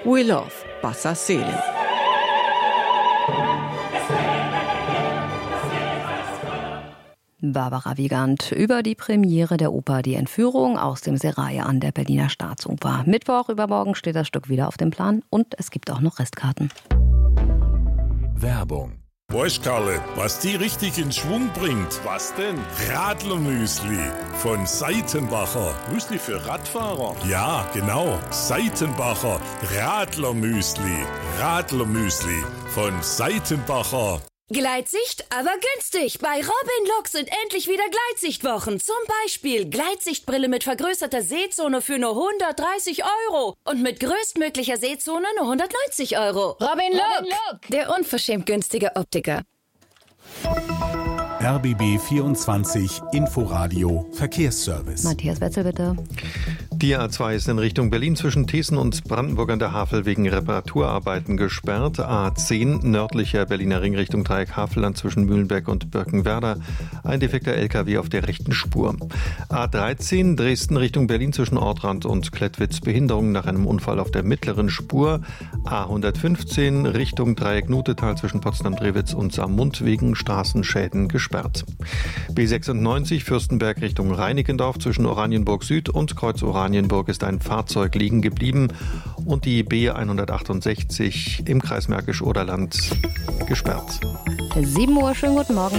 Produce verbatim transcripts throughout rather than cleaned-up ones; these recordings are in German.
We Love Bassa Seelen. Barbara Wiegand über die Premiere der Oper Die Entführung aus dem Serail an der Berliner Staatsoper. Mittwoch übermorgen steht das Stück wieder auf dem Plan und es gibt auch noch Restkarten. Werbung. Weißt, Karle, was die richtig in Schwung bringt? Was denn? Radlermüsli von Seitenbacher. Müsli für Radfahrer? Ja, genau. Seitenbacher Radlermüsli. Radlermüsli von Seitenbacher. Gleitsicht, aber günstig. Bei Robin Look sind endlich wieder Gleitsichtwochen. Zum Beispiel Gleitsichtbrille mit vergrößerter Sehzone für nur hundertdreißig Euro. Und mit größtmöglicher Sehzone nur hundertneunzig Euro. Robin Look, Robin Look. Der unverschämt günstige Optiker. R B B vierundzwanzig Inforadio Verkehrsservice. Matthias Wetzel, bitte. Die A zwei ist in Richtung Berlin zwischen Thesen und Brandenburg an der Havel wegen Reparaturarbeiten gesperrt. A zehn nördlicher Berliner Ring Richtung Dreieck Havelland zwischen Mühlenberg und Birkenwerder. Ein defekter L K W auf der rechten Spur. A dreizehn Dresden Richtung Berlin zwischen Ortrand und Klettwitz. Behinderung nach einem Unfall auf der mittleren Spur. A hundertfünfzehn Richtung Dreieck Nutetal zwischen Potsdam-Drewitz und Saarmund wegen Straßenschäden gesperrt. B sechsundneunzig Fürstenberg Richtung Reinickendorf zwischen Oranienburg Süd und Kreuz Oranienburg ist ein Fahrzeug liegen geblieben und die B hundertachtundsechzig im Kreis Märkisch-Oderland gesperrt. sieben Uhr, schönen guten Morgen.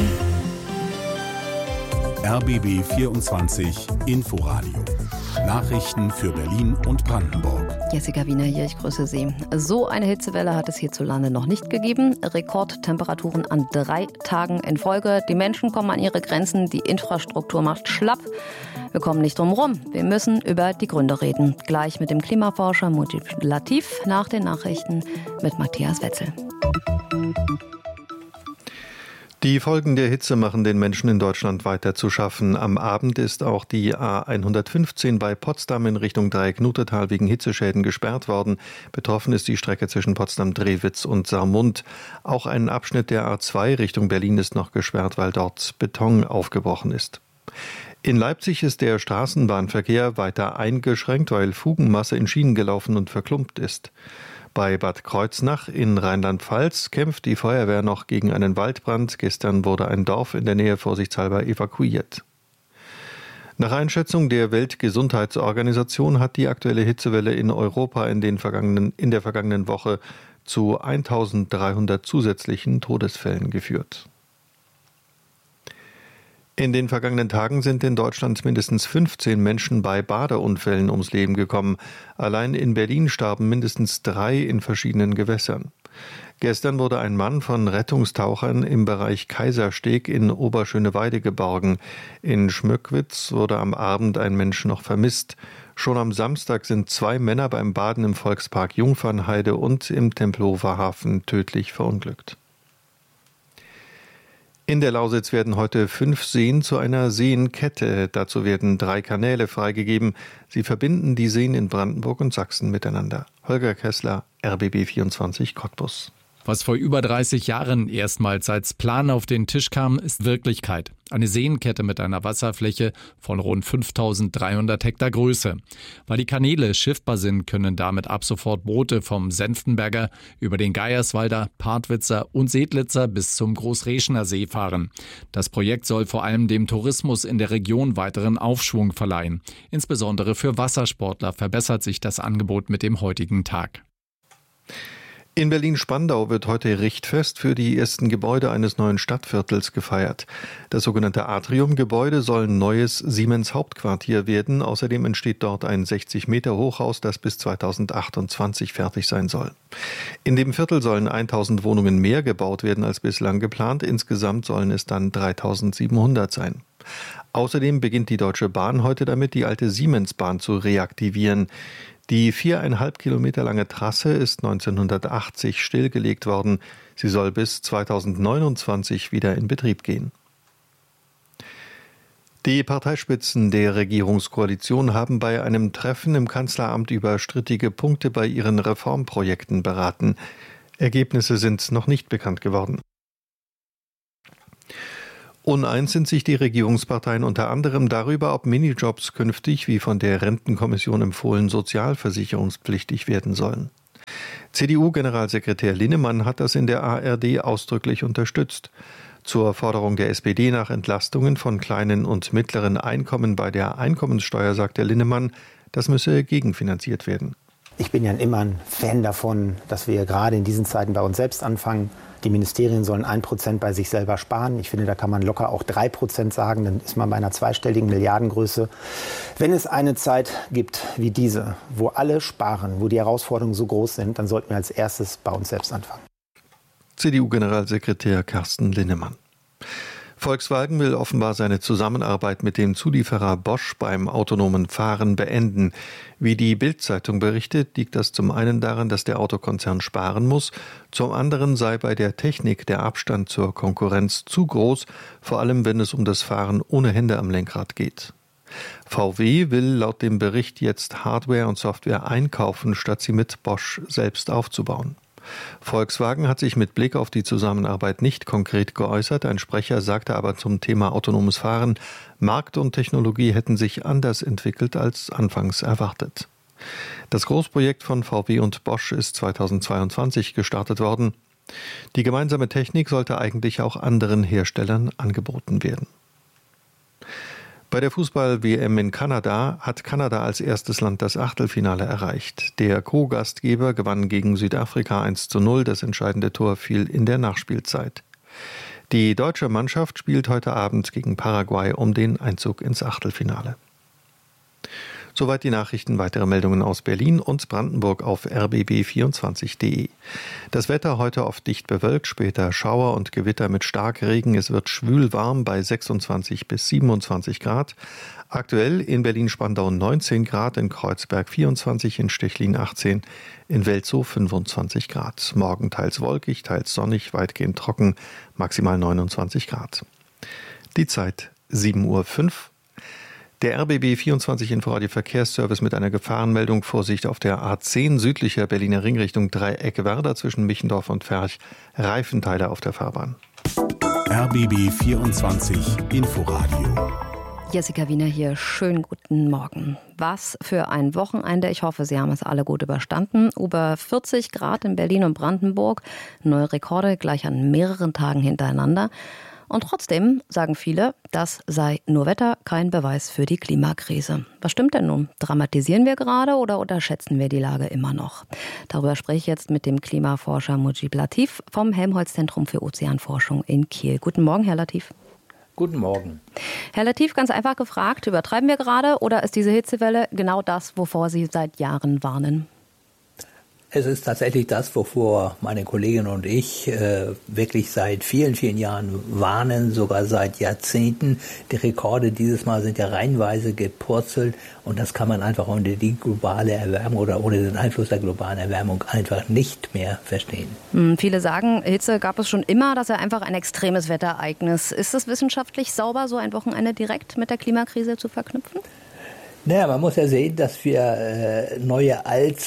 R B B vierundzwanzig Inforadio. Nachrichten für Berlin und Brandenburg. Jessica Wiener hier, ich grüße Sie. So eine Hitzewelle hat es hierzulande noch nicht gegeben. Rekordtemperaturen an drei Tagen in Folge. Die Menschen kommen an ihre Grenzen, die Infrastruktur macht schlapp. Wir kommen nicht drum rum. Wir müssen über die Gründe reden. Gleich mit dem Klimaforscher Mujib Latif nach den Nachrichten mit Matthias Wetzel. Die Folgen der Hitze machen den Menschen in Deutschland weiter zu schaffen. Am Abend ist auch die A hundertfünfzehn bei Potsdam in Richtung Dreieck Nutetal wegen Hitzeschäden gesperrt worden. Betroffen ist die Strecke zwischen Potsdam-Drewitz und Saarmund. Auch ein Abschnitt der A zwei Richtung Berlin ist noch gesperrt, weil dort Beton aufgebrochen ist. In Leipzig ist der Straßenbahnverkehr weiter eingeschränkt, weil Fugenmasse in Schienen gelaufen und verklumpt ist. Bei Bad Kreuznach in Rheinland-Pfalz kämpft die Feuerwehr noch gegen einen Waldbrand. Gestern wurde ein Dorf in der Nähe vorsichtshalber evakuiert. Nach Einschätzung der Weltgesundheitsorganisation hat die aktuelle Hitzewelle in Europa in, den vergangenen, in der vergangenen Woche zu eintausenddreihundert zusätzlichen Todesfällen geführt. In den vergangenen Tagen sind in Deutschland mindestens fünfzehn Menschen bei Badeunfällen ums Leben gekommen. Allein in Berlin starben mindestens drei in verschiedenen Gewässern. Gestern wurde ein Mann von Rettungstauchern im Bereich Kaisersteg in Oberschöneweide geborgen. In Schmöckwitz wurde am Abend ein Mensch noch vermisst. Schon am Samstag sind zwei Männer beim Baden im Volkspark Jungfernheide und im Tempelhofer Hafen tödlich verunglückt. In der Lausitz werden heute fünf Seen zu einer Seenkette. Dazu werden drei Kanäle freigegeben. Sie verbinden die Seen in Brandenburg und Sachsen miteinander. Holger Kessler, R B B vierundzwanzig Cottbus. Was vor über dreißig Jahren erstmals als Plan auf den Tisch kam, ist Wirklichkeit. Eine Seenkette mit einer Wasserfläche von rund fünftausenddreihundert Hektar Größe. Weil die Kanäle schiffbar sind, können damit ab sofort Boote vom Senftenberger über den Geierswalder, Partwitzer und Sedlitzer bis zum Großreschener See fahren. Das Projekt soll vor allem dem Tourismus in der Region weiteren Aufschwung verleihen. Insbesondere für Wassersportler verbessert sich das Angebot mit dem heutigen Tag. In Berlin-Spandau wird heute Richtfest für die ersten Gebäude eines neuen Stadtviertels gefeiert. Das sogenannte Atrium-Gebäude soll ein neues Siemens-Hauptquartier werden. Außerdem entsteht dort ein sechzig Meter Hochhaus, das bis zweitausendachtundzwanzig fertig sein soll. In dem Viertel sollen tausend Wohnungen mehr gebaut werden als bislang geplant. Insgesamt sollen es dann dreitausendsiebenhundert sein. Außerdem beginnt die Deutsche Bahn heute damit, die alte Siemensbahn zu reaktivieren. Die viereinhalb Kilometer lange Trasse ist neunzehnhundertachtzig stillgelegt worden. Sie soll bis zweitausendneunundzwanzig wieder in Betrieb gehen. Die Parteispitzen der Regierungskoalition haben bei einem Treffen im Kanzleramt über strittige Punkte bei ihren Reformprojekten beraten. Ergebnisse sind noch nicht bekannt geworden. Uneins sind sich die Regierungsparteien unter anderem darüber, ob Minijobs künftig, wie von der Rentenkommission empfohlen, sozialversicherungspflichtig werden sollen. C D U-Generalsekretär Linnemann hat das in der A R D ausdrücklich unterstützt. Zur Forderung der S P D nach Entlastungen von kleinen und mittleren Einkommen bei der Einkommenssteuer sagte Linnemann, das müsse gegenfinanziert werden. Ich bin ja immer ein Fan davon, dass wir gerade in diesen Zeiten bei uns selbst anfangen. Die Ministerien sollen ein Prozent bei sich selber sparen. Ich finde, da kann man locker auch drei Prozent sagen. Dann ist man bei einer zweistelligen Milliardengröße. Wenn es eine Zeit gibt wie diese, wo alle sparen, wo die Herausforderungen so groß sind, dann sollten wir als erstes bei uns selbst anfangen. C D U-Generalsekretär Carsten Linnemann. Volkswagen will offenbar seine Zusammenarbeit mit dem Zulieferer Bosch beim autonomen Fahren beenden. Wie die Bild-Zeitung berichtet, liegt das zum einen daran, dass der Autokonzern sparen muss, zum anderen sei bei der Technik der Abstand zur Konkurrenz zu groß, vor allem wenn es um das Fahren ohne Hände am Lenkrad geht. V W will laut dem Bericht jetzt Hardware und Software einkaufen, statt sie mit Bosch selbst aufzubauen. Volkswagen hat sich mit Blick auf die Zusammenarbeit nicht konkret geäußert. Ein Sprecher sagte aber zum Thema autonomes Fahren, Markt und Technologie hätten sich anders entwickelt als anfangs erwartet. Das Großprojekt von V W und Bosch ist zweitausendzweiundzwanzig gestartet worden. Die gemeinsame Technik sollte eigentlich auch anderen Herstellern angeboten werden. Bei der Fußball-W M in Kanada hat Kanada als erstes Land das Achtelfinale erreicht. Der Co-Gastgeber gewann gegen Südafrika eins zu null. Das entscheidende Tor fiel in der Nachspielzeit. Die deutsche Mannschaft spielt heute Abend gegen Paraguay um den Einzug ins Achtelfinale. Soweit die Nachrichten. Weitere Meldungen aus Berlin und Brandenburg auf r b b vierundzwanzig punkt d e. Das Wetter heute oft dicht bewölkt, später Schauer und Gewitter mit Starkregen. Es wird schwül warm bei sechsundzwanzig bis siebenundzwanzig Grad. Aktuell in Berlin-Spandau neunzehn Grad, in Kreuzberg vierundzwanzig, in Stechlin achtzehn, in Welzow fünfundzwanzig Grad. Morgen teils wolkig, teils sonnig, weitgehend trocken, maximal neunundzwanzig Grad. Die Zeit sieben Uhr fünf. Der R B B vierundzwanzig Inforadio Verkehrsservice mit einer Gefahrenmeldung. Vorsicht auf der A zehn südlicher Berliner Ring Richtung Dreieck-Werder zwischen Michendorf und Ferch. Reifenteile auf der Fahrbahn. R B B vierundzwanzig Inforadio. Jessica Wiener hier. Schönen guten Morgen. Was für ein Wochenende. Ich hoffe, Sie haben es alle gut überstanden. Über vierzig Grad in Berlin und Brandenburg. Neue Rekorde gleich an mehreren Tagen hintereinander. Und trotzdem sagen viele, das sei nur Wetter, kein Beweis für die Klimakrise. Was stimmt denn nun? Dramatisieren wir gerade oder unterschätzen wir die Lage immer noch? Darüber spreche ich jetzt mit dem Klimaforscher Mujib Latif vom Helmholtz-Zentrum für Ozeanforschung in Kiel. Guten Morgen, Herr Latif. Guten Morgen. Herr Latif, ganz einfach gefragt, übertreiben wir gerade oder ist diese Hitzewelle genau das, wovor Sie seit Jahren warnen? Es ist tatsächlich das, wovor meine Kollegin und ich äh, wirklich seit vielen, vielen Jahren warnen, sogar seit Jahrzehnten. Die Rekorde dieses Mal sind ja reihenweise gepurzelt und das kann man einfach ohne die globale Erwärmung oder ohne den Einfluss der globalen Erwärmung einfach nicht mehr verstehen. Hm, viele sagen, Hitze gab es schon immer, das ist ja einfach ein extremes Wetterereignis. Ist es wissenschaftlich sauber, so ein Wochenende direkt mit der Klimakrise zu verknüpfen? Naja, man muss ja sehen, dass wir äh, neue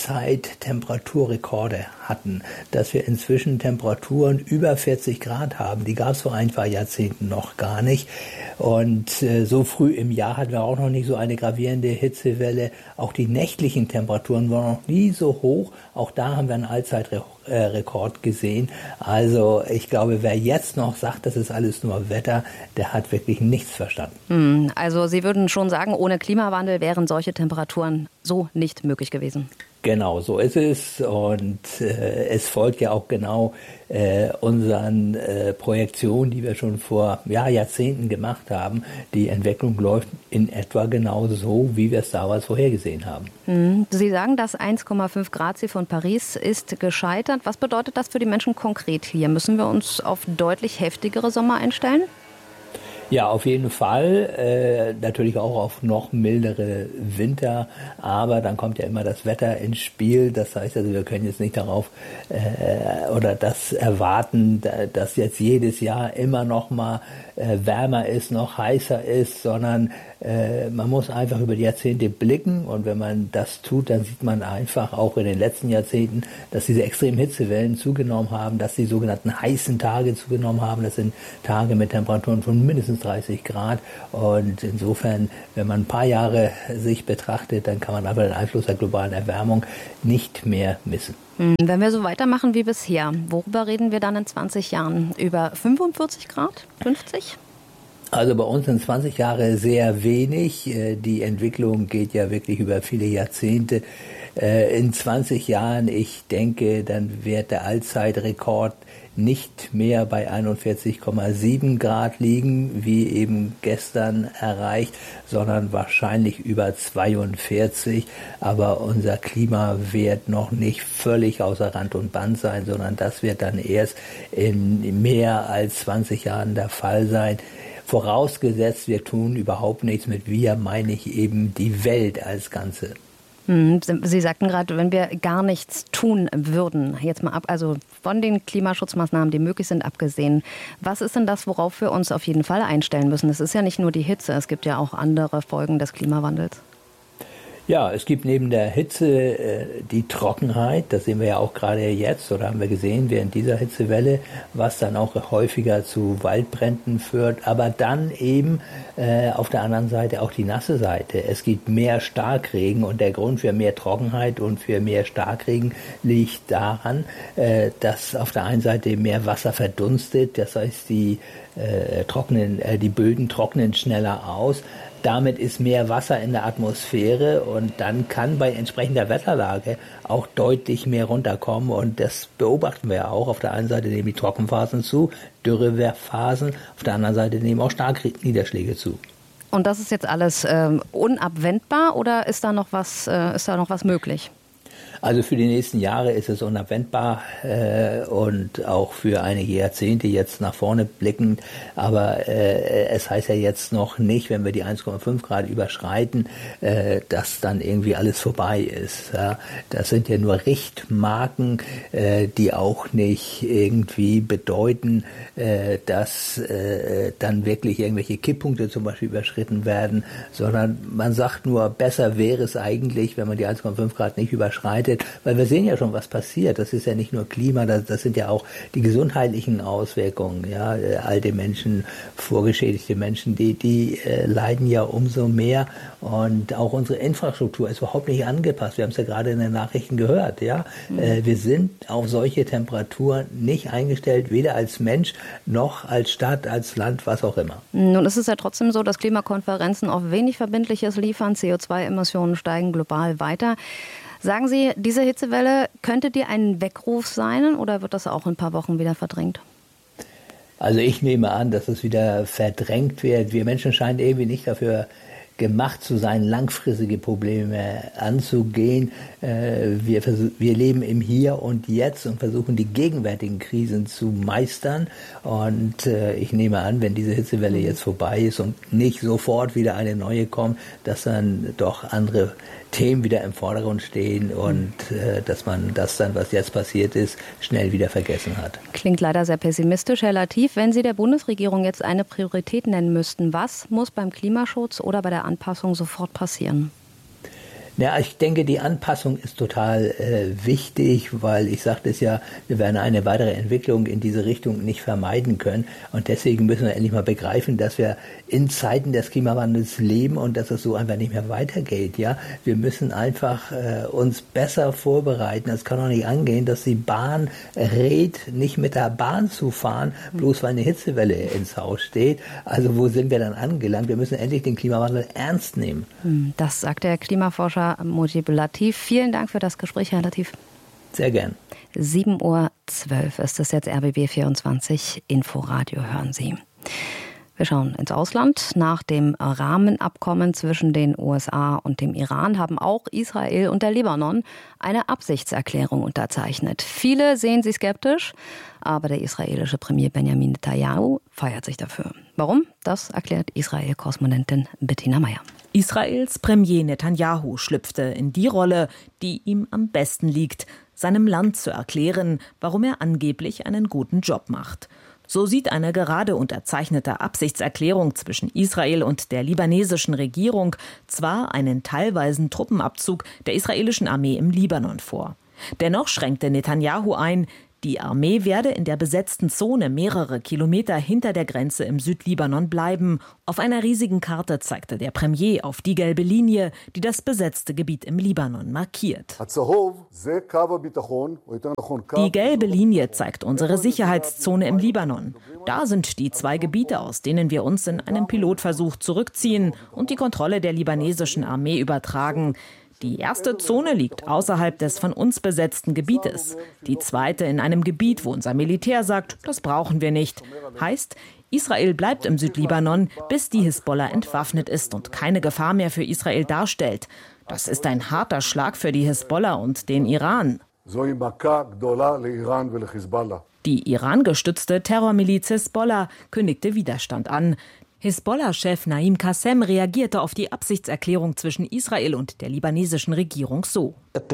Allzeit-Temperaturrekorde hatten, dass wir inzwischen Temperaturen über vierzig Grad haben. Die gab es vor ein paar Jahrzehnten noch gar nicht. Und äh, so früh im Jahr hatten wir auch noch nicht so eine gravierende Hitzewelle. Auch die nächtlichen Temperaturen waren noch nie so hoch. Auch da haben wir einen Allzeitrekord gesehen. Also ich glaube, wer jetzt noch sagt, das ist alles nur Wetter, der hat wirklich nichts verstanden. Also Sie würden schon sagen, ohne Klimawandel wären solche Temperaturen so nicht möglich gewesen. Genau, so ist es und äh, es folgt ja auch genau äh, unseren äh, Projektionen, die wir schon vor ja, Jahrzehnten gemacht haben. Die Entwicklung läuft in etwa genau so, wie wir es damals vorhergesehen haben. Sie sagen, das eins Komma fünf Grad Ziel von Paris ist gescheitert. Was bedeutet das für die Menschen konkret hier? Müssen wir uns auf deutlich heftigere Sommer einstellen? Ja, auf jeden Fall. Äh, natürlich auch auf noch mildere Winter. Aber dann kommt ja immer das Wetter ins Spiel. Das heißt also, wir können jetzt nicht darauf äh, oder das erwarten, dass jetzt jedes Jahr immer noch mal äh, wärmer ist, noch heißer ist, sondern äh, man muss einfach über die Jahrzehnte blicken. Und wenn man das tut, dann sieht man einfach auch in den letzten Jahrzehnten, dass diese extremen Hitzewellen zugenommen haben, dass die sogenannten heißen Tage zugenommen haben. Das sind Tage mit Temperaturen von mindestens minus dreißig Grad. Und insofern, wenn man ein paar Jahre sich betrachtet, dann kann man aber den Einfluss der globalen Erwärmung nicht mehr missen. Wenn wir so weitermachen wie bisher, worüber reden wir dann in zwanzig Jahren? Über fünfundvierzig Grad? fünfzig? Also bei uns sind zwanzig Jahre sehr wenig. Die Entwicklung geht ja wirklich über viele Jahrzehnte. In zwanzig Jahren, ich denke, dann wird der Allzeitrekord nicht mehr bei einundvierzig Komma sieben Grad liegen, wie eben gestern erreicht, sondern wahrscheinlich über zweiundvierzig. Aber unser Klima wird noch nicht völlig außer Rand und Band sein, sondern das wird dann erst in mehr als zwanzig Jahren der Fall sein. Vorausgesetzt, wir tun überhaupt nichts. Mit wir meine ich eben die Welt als Ganze. Sie sagten gerade, wenn wir gar nichts tun würden, jetzt mal ab, also von den Klimaschutzmaßnahmen, die möglich sind, abgesehen, was ist denn das, worauf wir uns auf jeden Fall einstellen müssen? Es ist ja nicht nur die Hitze, es gibt ja auch andere Folgen des Klimawandels. Ja, es gibt neben der Hitze äh, die Trockenheit, das sehen wir ja auch gerade jetzt, oder haben wir gesehen während dieser Hitzewelle, was dann auch häufiger zu Waldbränden führt, aber dann eben äh, auf der anderen Seite auch die nasse Seite. Es gibt mehr Starkregen und der Grund für mehr Trockenheit und für mehr Starkregen liegt daran, äh, dass auf der einen Seite mehr Wasser verdunstet, das heißt die, äh, trocknen, äh, die Böden trocknen schneller aus. Damit ist mehr Wasser in der Atmosphäre und dann kann bei entsprechender Wetterlage auch deutlich mehr runterkommen. Und das beobachten wir ja auch. Auf der einen Seite nehmen die Trockenphasen zu, Dürrephasen, auf der anderen Seite nehmen auch Starkniederschläge zu. Und das ist jetzt alles äh, unabwendbar oder ist da noch was, äh, ist da noch was möglich? Also für die nächsten Jahre ist es unabwendbar äh, und auch für einige Jahrzehnte jetzt nach vorne blickend. Aber äh, es heißt ja jetzt noch nicht, wenn wir die eins Komma fünf Grad überschreiten, äh, dass dann irgendwie alles vorbei ist. Ja. Das sind ja nur Richtmarken, äh, die auch nicht irgendwie bedeuten, äh, dass äh, dann wirklich irgendwelche Kipppunkte zum Beispiel überschritten werden, sondern man sagt nur, besser wäre es eigentlich, wenn man die eins Komma fünf Grad nicht überschreitet. Weil wir sehen ja schon, was passiert. Das ist ja nicht nur Klima, das, das sind ja auch die gesundheitlichen Auswirkungen. Ja, alte Menschen, vorgeschädigte Menschen, die, die äh, leiden ja umso mehr. Und auch unsere Infrastruktur ist überhaupt nicht angepasst. Wir haben es ja gerade in den Nachrichten gehört. Ja, mhm. äh, wir sind auf solche Temperaturen nicht eingestellt, weder als Mensch noch als Stadt, als Land, was auch immer. Nun ist es ja trotzdem so, dass Klimakonferenzen auf wenig Verbindliches liefern. C O zwei Emissionen steigen global weiter. Sagen Sie, diese Hitzewelle, könnte die ein Weckruf sein oder wird das auch in ein paar Wochen wieder verdrängt? Also ich nehme an, dass es wieder verdrängt wird. Wir Menschen scheinen irgendwie nicht dafür gemacht zu sein, langfristige Probleme anzugehen. Wir, wir leben im Hier und Jetzt und versuchen, die gegenwärtigen Krisen zu meistern. Und ich nehme an, wenn diese Hitzewelle jetzt vorbei ist und nicht sofort wieder eine neue kommt, dass dann doch andere Themen wieder im Vordergrund stehen und äh, dass man das dann, was jetzt passiert ist, schnell wieder vergessen hat. Klingt leider sehr pessimistisch, Herr Latif. Wenn Sie der Bundesregierung jetzt eine Priorität nennen müssten, was muss beim Klimaschutz oder bei der Anpassung sofort passieren? Ja, ich denke, die Anpassung ist total äh, wichtig, weil ich sagte es ja, wir werden eine weitere Entwicklung in diese Richtung nicht vermeiden können. Und deswegen müssen wir endlich mal begreifen, dass wir in Zeiten des Klimawandels leben und dass es so einfach nicht mehr weitergeht. Ja, wir müssen einfach äh, uns besser vorbereiten. Es kann doch nicht angehen, dass die Bahn rät, nicht mit der Bahn zu fahren, bloß weil eine Hitzewelle ins Haus steht. Also wo sind wir dann angelangt? Wir müssen endlich den Klimawandel ernst nehmen. Das sagt der Klimaforscher Mujib Latif. Vielen Dank für das Gespräch, Herr Latif. Sehr gern. sieben Uhr zwölf ist es jetzt, R B B vierundzwanzig, Inforadio hören Sie. Wir schauen ins Ausland. Nach dem Rahmenabkommen zwischen den U S A und dem Iran haben auch Israel und der Libanon eine Absichtserklärung unterzeichnet. Viele sehen sie skeptisch, aber der israelische Premier Benjamin Netanyahu feiert sich dafür. Warum? Das erklärt Israel-Korrespondentin Bettina Meyer. Israels Premier Netanyahu schlüpfte in die Rolle, die ihm am besten liegt, seinem Land zu erklären, warum er angeblich einen guten Job macht. So sieht eine gerade unterzeichnete Absichtserklärung zwischen Israel und der libanesischen Regierung zwar einen teilweisen Truppenabzug der israelischen Armee im Libanon vor. Dennoch schränkte Netanyahu ein, Die Armee werde in der besetzten Zone mehrere Kilometer hinter der Grenze im Südlibanon bleiben. Auf einer riesigen Karte zeigte der Premier auf die gelbe Linie, die das besetzte Gebiet im Libanon markiert. Die gelbe Linie zeigt unsere Sicherheitszone im Libanon. Da sind die zwei Gebiete, aus denen wir uns in einem Pilotversuch zurückziehen und die Kontrolle der libanesischen Armee übertragen. Die erste Zone liegt außerhalb des von uns besetzten Gebietes. Die zweite in einem Gebiet, wo unser Militär sagt, das brauchen wir nicht. Heißt, Israel bleibt im Südlibanon, bis die Hisbollah entwaffnet ist und keine Gefahr mehr für Israel darstellt. Das ist ein harter Schlag für die Hisbollah und den Iran. Die Iran-gestützte Terrormiliz Hisbollah kündigte Widerstand an. Hisbollah-Chef Naim Qassem reagierte auf die Absichtserklärung zwischen Israel und der libanesischen Regierung so.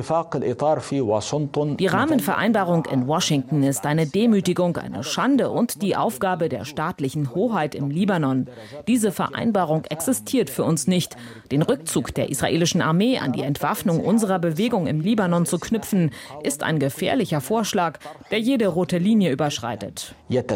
Die Rahmenvereinbarung in Washington ist eine Demütigung, eine Schande und die Aufgabe der staatlichen Hoheit im Libanon. Diese Vereinbarung existiert für uns nicht. Den Rückzug der israelischen Armee an die Entwaffnung unserer Bewegung im Libanon zu knüpfen, ist ein gefährlicher Vorschlag, der jede rote Linie überschreitet.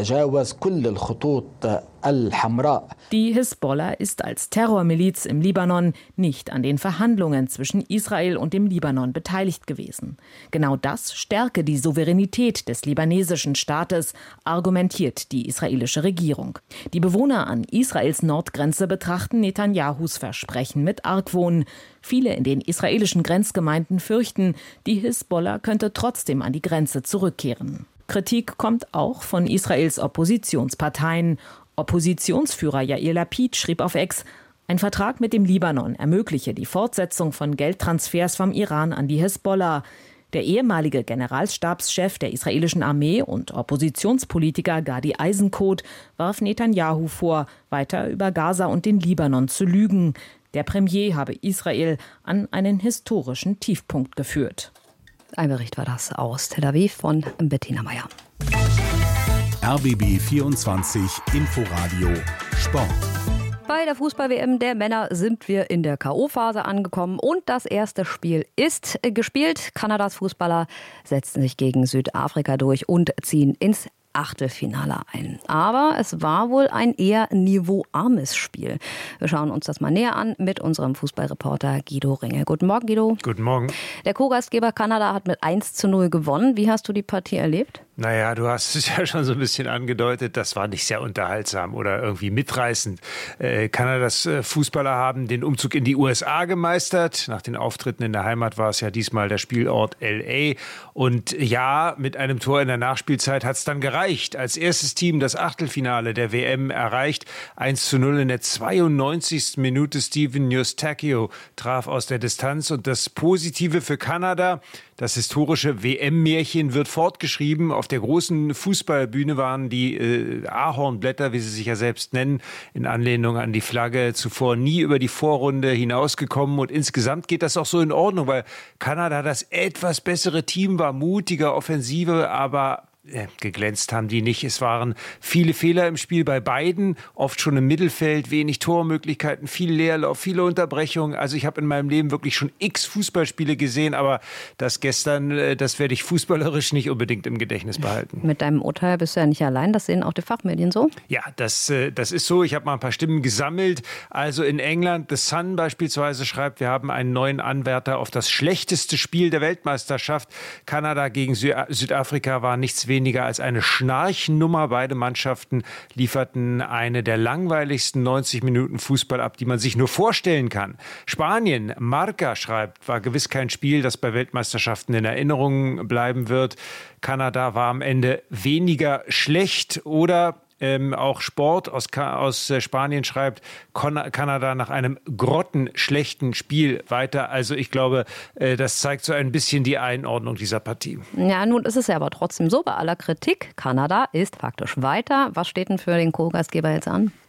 Die Hisbollah ist als Terrormiliz im Libanon nicht an den Verhandlungen zwischen Israel und dem Libanon beteiligt gewesen. Genau das stärke die Souveränität des libanesischen Staates, argumentiert die israelische Regierung. Die Bewohner an Israels Nordgrenze betrachten Netanyahus Versprechen mit Argwohn. Viele in den israelischen Grenzgemeinden fürchten, die Hisbollah könnte trotzdem an die Grenze zurückkehren. Kritik kommt auch von Israels Oppositionsparteien. Oppositionsführer Yair Lapid schrieb auf X, ein Vertrag mit dem Libanon ermögliche die Fortsetzung von Geldtransfers vom Iran an die Hisbollah. Der ehemalige Generalstabschef der israelischen Armee und Oppositionspolitiker Gadi Eisenkot warf Netanyahu vor, weiter über Gaza und den Libanon zu lügen. Der Premier habe Israel an einen historischen Tiefpunkt geführt. Ein Bericht war das aus Tel Aviv von Bettina Meyer. R B B vierundzwanzig Inforadio Sport. Bei der Fußball-W M der Männer sind wir in der K O-Phase angekommen und das erste Spiel ist gespielt. Kanadas Fußballer setzten sich gegen Südafrika durch und ziehen ins Achtelfinale ein. Aber es war wohl ein eher niveauarmes Spiel. Wir schauen uns das mal näher an mit unserem Fußballreporter Guido Ringel. Guten Morgen, Guido. Guten Morgen. Der Co-Gastgeber Kanada hat mit eins zu null gewonnen. Wie hast du die Partie erlebt? Naja, du hast es ja schon so ein bisschen angedeutet, das war nicht sehr unterhaltsam oder irgendwie mitreißend. Äh, Kanadas äh, Fußballer haben den Umzug in die U S A gemeistert. Nach den Auftritten in der Heimat war es ja diesmal der Spielort L A. Und ja, mit einem Tor in der Nachspielzeit hat es dann gereicht. Als erstes Team das Achtelfinale der W M erreicht. eins zu null in der zweiundneunzigsten Minute. Steven Eustáquio traf aus der Distanz. Und das Positive für Kanada, das historische W M-Märchen wird fortgeschrieben. Auf der großen Fußballbühne waren die äh, Ahornblätter, wie sie sich ja selbst nennen, in Anlehnung an die Flagge, zuvor nie über die Vorrunde hinausgekommen. Und insgesamt geht das auch so in Ordnung, weil Kanada das etwas bessere Team war, mutiger, offensive, aber äh, geglänzt haben die nicht. Es waren viele Fehler im Spiel bei beiden, oft schon im Mittelfeld, wenig Tormöglichkeiten, viel Leerlauf, viele Unterbrechungen. Also ich habe in meinem Leben wirklich schon x Fußballspiele gesehen, aber das gestern, äh, das werde ich fußballerisch nicht unbedingt im Gedächtnis behalten. Mit deinem Urteil bist du ja nicht allein, das sehen auch die Fachmedien so? Ja, das, äh, das ist so. Ich habe mal ein paar Stimmen gesammelt. Also in England, The Sun beispielsweise schreibt, wir haben einen neuen Anwärter auf das schlechteste Spiel der Weltmeisterschaft. Kanada gegen Sü- Südafrika war nichts weniger als eine Schnarchnummer. Beide Mannschaften lieferten eine der langweiligsten neunzig Minuten Fußball ab, die man sich nur vorstellen kann. Spanien, Marca schreibt, war gewiss kein Spiel, das bei Weltmeisterschaften in Erinnerung bleiben wird. Kanada war am Ende weniger schlecht. Oder Ähm, auch Sport aus, aus äh, Spanien schreibt, Kon- Kanada nach einem grottenschlechten Spiel weiter. Also ich glaube, äh, das zeigt so ein bisschen die Einordnung dieser Partie. Ja, nun ist es ja aber trotzdem so, bei aller Kritik, Kanada ist faktisch weiter. Was steht denn für den Co-Gastgeber jetzt an? Ja,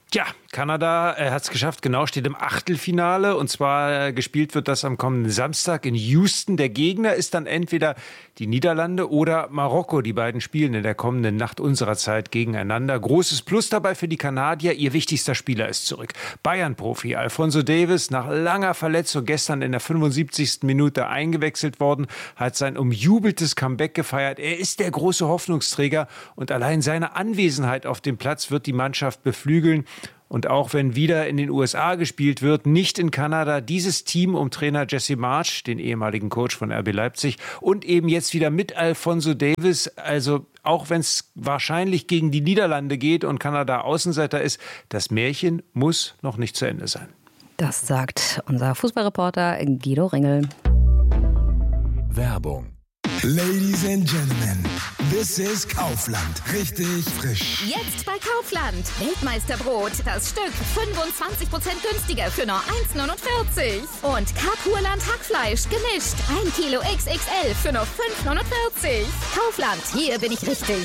Kanada äh, hat es geschafft, genau, steht im Achtelfinale. Und zwar äh, gespielt wird das am kommenden Samstag in Houston. Der Gegner ist dann entweder die Niederlande oder Marokko. Die beiden spielen in der kommenden Nacht unserer Zeit gegeneinander. Großes Plus dabei für die Kanadier. Ihr wichtigster Spieler ist zurück. Bayern-Profi Alphonso Davies, nach langer Verletzung gestern in der fünfundsiebzigsten Minute eingewechselt worden, hat sein umjubeltes Comeback gefeiert. Er ist der große Hoffnungsträger und allein seine Anwesenheit auf dem Platz wird die Mannschaft beflügeln. Und auch wenn wieder in den U S A gespielt wird, nicht in Kanada, dieses Team um Trainer Jesse Marsch, den ehemaligen Coach von R B Leipzig, und eben jetzt wieder mit Alphonso Davies, also auch wenn es wahrscheinlich gegen die Niederlande geht und Kanada Außenseiter ist, das Märchen muss noch nicht zu Ende sein. Das sagt unser Fußballreporter Guido Ringel. Werbung. Ladies and Gentlemen, this is Kaufland. Richtig frisch. Jetzt bei Kaufland. Weltmeisterbrot. Das Stück fünfundzwanzig Prozent günstiger für nur eins neunundvierzig. Und Kapurland Hackfleisch gemischt. ein Kilo X X L für nur fünf neunundvierzig. Kaufland, hier bin ich richtig.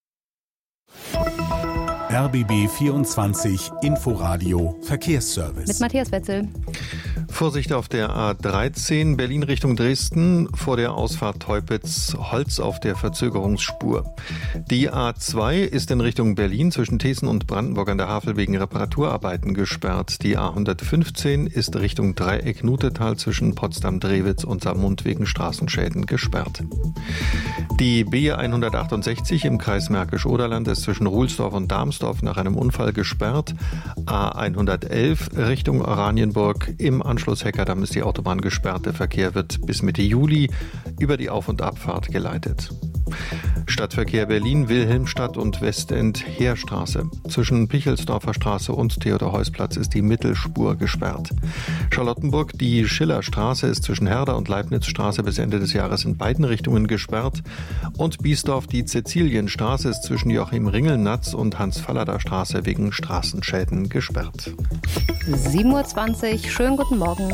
R B B vierundzwanzig Inforadio Verkehrsservice. Mit Matthias Wetzel. Vorsicht auf der A dreizehn Berlin Richtung Dresden, vor der Ausfahrt Teupitz, Holz auf der Verzögerungsspur. Die A zwei ist in Richtung Berlin zwischen Thesen und Brandenburg an der Havel wegen Reparaturarbeiten gesperrt. Die A hundertfünfzehn ist Richtung Dreieck Nutetal zwischen Potsdam-Drewitz und Saarmund wegen Straßenschäden gesperrt. Die B hundertachtundsechzig im Kreis Märkisch-Oderland ist zwischen Ruhlsdorf und Darmsdorf nach einem Unfall gesperrt. A hundertelf Richtung Oranienburg im Anschluss Heckerdamm ist die Autobahn gesperrt. Der Verkehr wird bis Mitte Juli über die Auf- und Abfahrt geleitet. Stadtverkehr Berlin, Wilhelmstadt und Westend Heerstraße. Zwischen Pichelsdorfer Straße und Theodor-Heuss-Platz ist die Mittelspur gesperrt. Charlottenburg, die Schillerstraße ist zwischen Herder und Leibnizstraße bis Ende des Jahres in beiden Richtungen gesperrt. Und Biesdorf, die Cäcilienstraße ist zwischen Joachim-Ringelnatz und Hans-Fallada-Straße wegen Straßenschäden gesperrt. sieben Uhr zwanzig, schönen guten Morgen.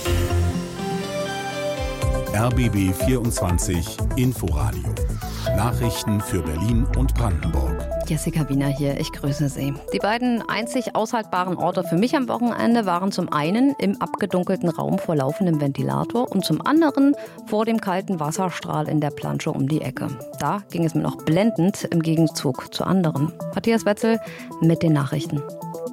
R B B vierundzwanzig Inforadio. Nachrichten für Berlin und Brandenburg. Jessica Wiener hier, ich grüße Sie. Die beiden einzig aushaltbaren Orte für mich am Wochenende waren zum einen im abgedunkelten Raum vor laufendem Ventilator und zum anderen vor dem kalten Wasserstrahl in der Plansche um die Ecke. Da ging es mir noch blendend im Gegenzug zu anderen. Matthias Wetzel mit den Nachrichten.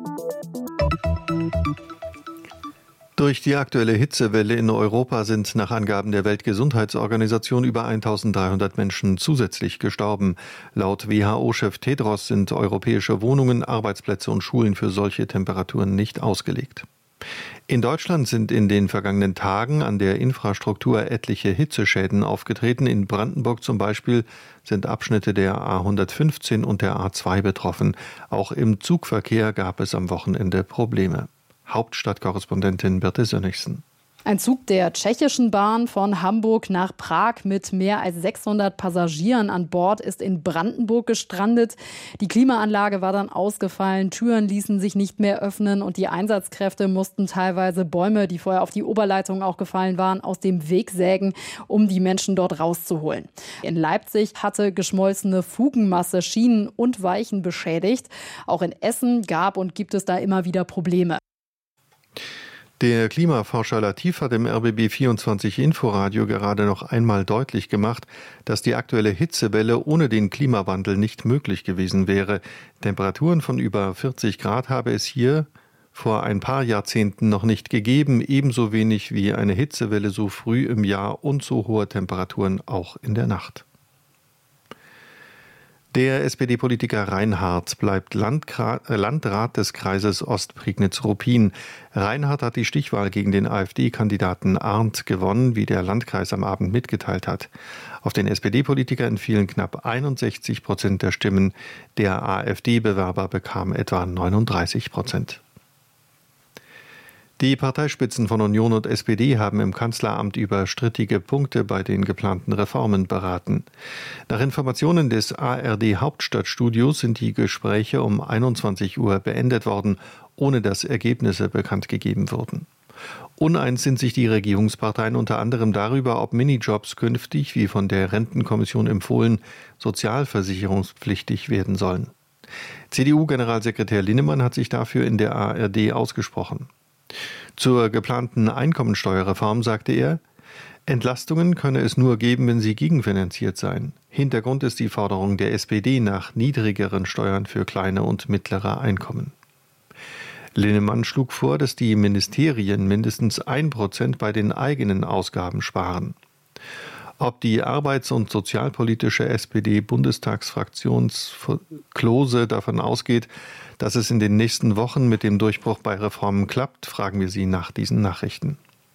Durch die aktuelle Hitzewelle in Europa sind nach Angaben der Weltgesundheitsorganisation über eintausenddreihundert Menschen zusätzlich gestorben. Laut W H O-Chef Tedros sind europäische Wohnungen, Arbeitsplätze und Schulen für solche Temperaturen nicht ausgelegt. In Deutschland sind in den vergangenen Tagen an der Infrastruktur etliche Hitzeschäden aufgetreten. In Brandenburg zum Beispiel sind Abschnitte der A hundertfünfzehn und der A zwei betroffen. Auch im Zugverkehr gab es am Wochenende Probleme. Hauptstadtkorrespondentin Birte Sönnigsen. Ein Zug der tschechischen Bahn von Hamburg nach Prag mit mehr als sechshundert Passagieren an Bord ist in Brandenburg gestrandet. Die Klimaanlage war dann ausgefallen, Türen ließen sich nicht mehr öffnen und die Einsatzkräfte mussten teilweise Bäume, die vorher auf die Oberleitung auch gefallen waren, aus dem Weg sägen, um die Menschen dort rauszuholen. In Leipzig hatte geschmolzene Fugenmasse Schienen und Weichen beschädigt. Auch in Essen gab und gibt es da immer wieder Probleme. Der Klimaforscher Latif hat im R B B vierundzwanzig Inforadio gerade noch einmal deutlich gemacht, dass die aktuelle Hitzewelle ohne den Klimawandel nicht möglich gewesen wäre. Temperaturen von über vierzig Grad habe es hier vor ein paar Jahrzehnten noch nicht gegeben, ebenso wenig wie eine Hitzewelle so früh im Jahr und so hohe Temperaturen auch in der Nacht. Der S P D-Politiker Reinhardt bleibt Landgra- Landrat des Kreises Ostprignitz-Ruppin. Reinhardt hat die Stichwahl gegen den AfD-Kandidaten Arndt gewonnen, wie der Landkreis am Abend mitgeteilt hat. Auf den S P D-Politiker entfielen knapp einundsechzig Prozent der Stimmen. Der AfD-Bewerber bekam etwa neununddreißig Prozent. Die Parteispitzen von Union und S P D haben im Kanzleramt über strittige Punkte bei den geplanten Reformen beraten. Nach Informationen des A R D-Hauptstadtstudios sind die Gespräche um einundzwanzig Uhr beendet worden, ohne dass Ergebnisse bekannt gegeben wurden. Uneins sind sich die Regierungsparteien unter anderem darüber, ob Minijobs künftig, wie von der Rentenkommission empfohlen, sozialversicherungspflichtig werden sollen. C D U-Generalsekretär Linnemann hat sich dafür in der A R D ausgesprochen. Zur geplanten Einkommensteuerreform sagte er, Entlastungen könne es nur geben, wenn sie gegenfinanziert seien. Hintergrund ist die Forderung der S P D nach niedrigeren Steuern für kleine und mittlere Einkommen. Linnemann schlug vor, dass die Ministerien mindestens ein Prozent bei den eigenen Ausgaben sparen. Ob die arbeits- und sozialpolitische S P D-Bundestagsfraktion Klose davon ausgeht, dass es in den nächsten Wochen mit dem Durchbruch bei Reformen klappt, fragen wir sie nach diesen Nachrichten.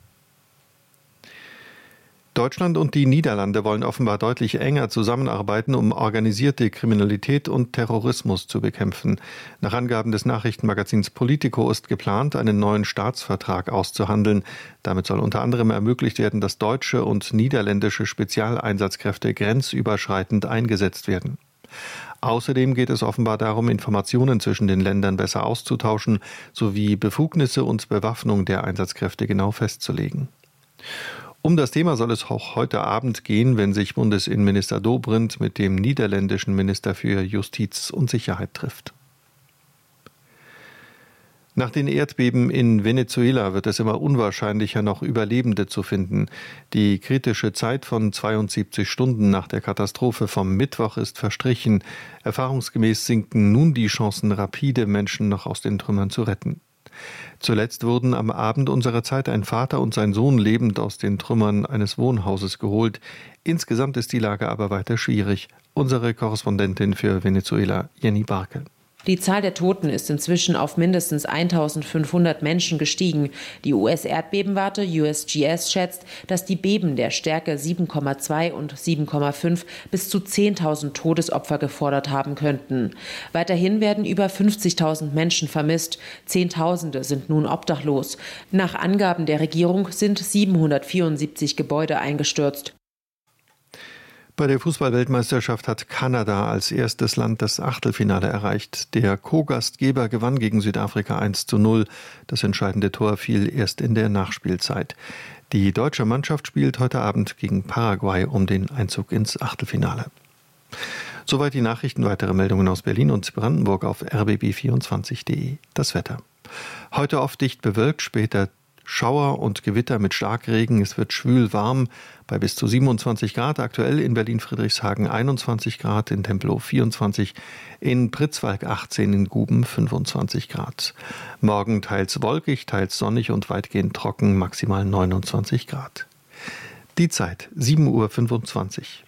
Deutschland und die Niederlande wollen offenbar deutlich enger zusammenarbeiten, um organisierte Kriminalität und Terrorismus zu bekämpfen. Nach Angaben des Nachrichtenmagazins Politico ist geplant, einen neuen Staatsvertrag auszuhandeln. Damit soll unter anderem ermöglicht werden, dass deutsche und niederländische Spezialeinsatzkräfte grenzüberschreitend eingesetzt werden. Außerdem geht es offenbar darum, Informationen zwischen den Ländern besser auszutauschen, sowie Befugnisse und Bewaffnung der Einsatzkräfte genau festzulegen. Um das Thema soll es auch heute Abend gehen, wenn sich Bundesinnenminister Dobrindt mit dem niederländischen Minister für Justiz und Sicherheit trifft. Nach den Erdbeben in Venezuela wird es immer unwahrscheinlicher, noch Überlebende zu finden. Die kritische Zeit von zweiundsiebzig Stunden nach der Katastrophe vom Mittwoch ist verstrichen. Erfahrungsgemäß sinken nun die Chancen rapide, Menschen noch aus den Trümmern zu retten. Zuletzt wurden am Abend unserer Zeit ein Vater und sein Sohn lebend aus den Trümmern eines Wohnhauses geholt. Insgesamt ist die Lage aber weiter schwierig. Unsere Korrespondentin für Venezuela, Jenny Barke. Die Zahl der Toten ist inzwischen auf mindestens eintausendfünfhundert Menschen gestiegen. Die U S-Erdbebenwarte U S G S schätzt, dass die Beben der Stärke sieben Komma zwei und sieben Komma fünf bis zu zehntausend Todesopfer gefordert haben könnten. Weiterhin werden über fünfzigtausend Menschen vermisst. Zehntausende sind nun obdachlos. Nach Angaben der Regierung sind siebenhundertvierundsiebzig Gebäude eingestürzt. Bei der Fußball-Weltmeisterschaft hat Kanada als erstes Land das Achtelfinale erreicht. Der Co-Gastgeber gewann gegen Südafrika eins zu null. Das entscheidende Tor fiel erst in der Nachspielzeit. Die deutsche Mannschaft spielt heute Abend gegen Paraguay um den Einzug ins Achtelfinale. Soweit die Nachrichten. Weitere Meldungen aus Berlin und Brandenburg auf r b b vierundzwanzig punkt de. Das Wetter. Heute oft dicht bewölkt, später Schauer und Gewitter mit Starkregen. Es wird schwül warm bei bis zu siebenundzwanzig Grad. Aktuell in Berlin-Friedrichshagen einundzwanzig Grad, in Tempelhof vierundzwanzig, in Pritzwalk achtzehn, in Guben fünfundzwanzig Grad. Morgen teils wolkig, teils sonnig und weitgehend trocken, maximal neunundzwanzig Grad. Die Zeit sieben Uhr fünfundzwanzig.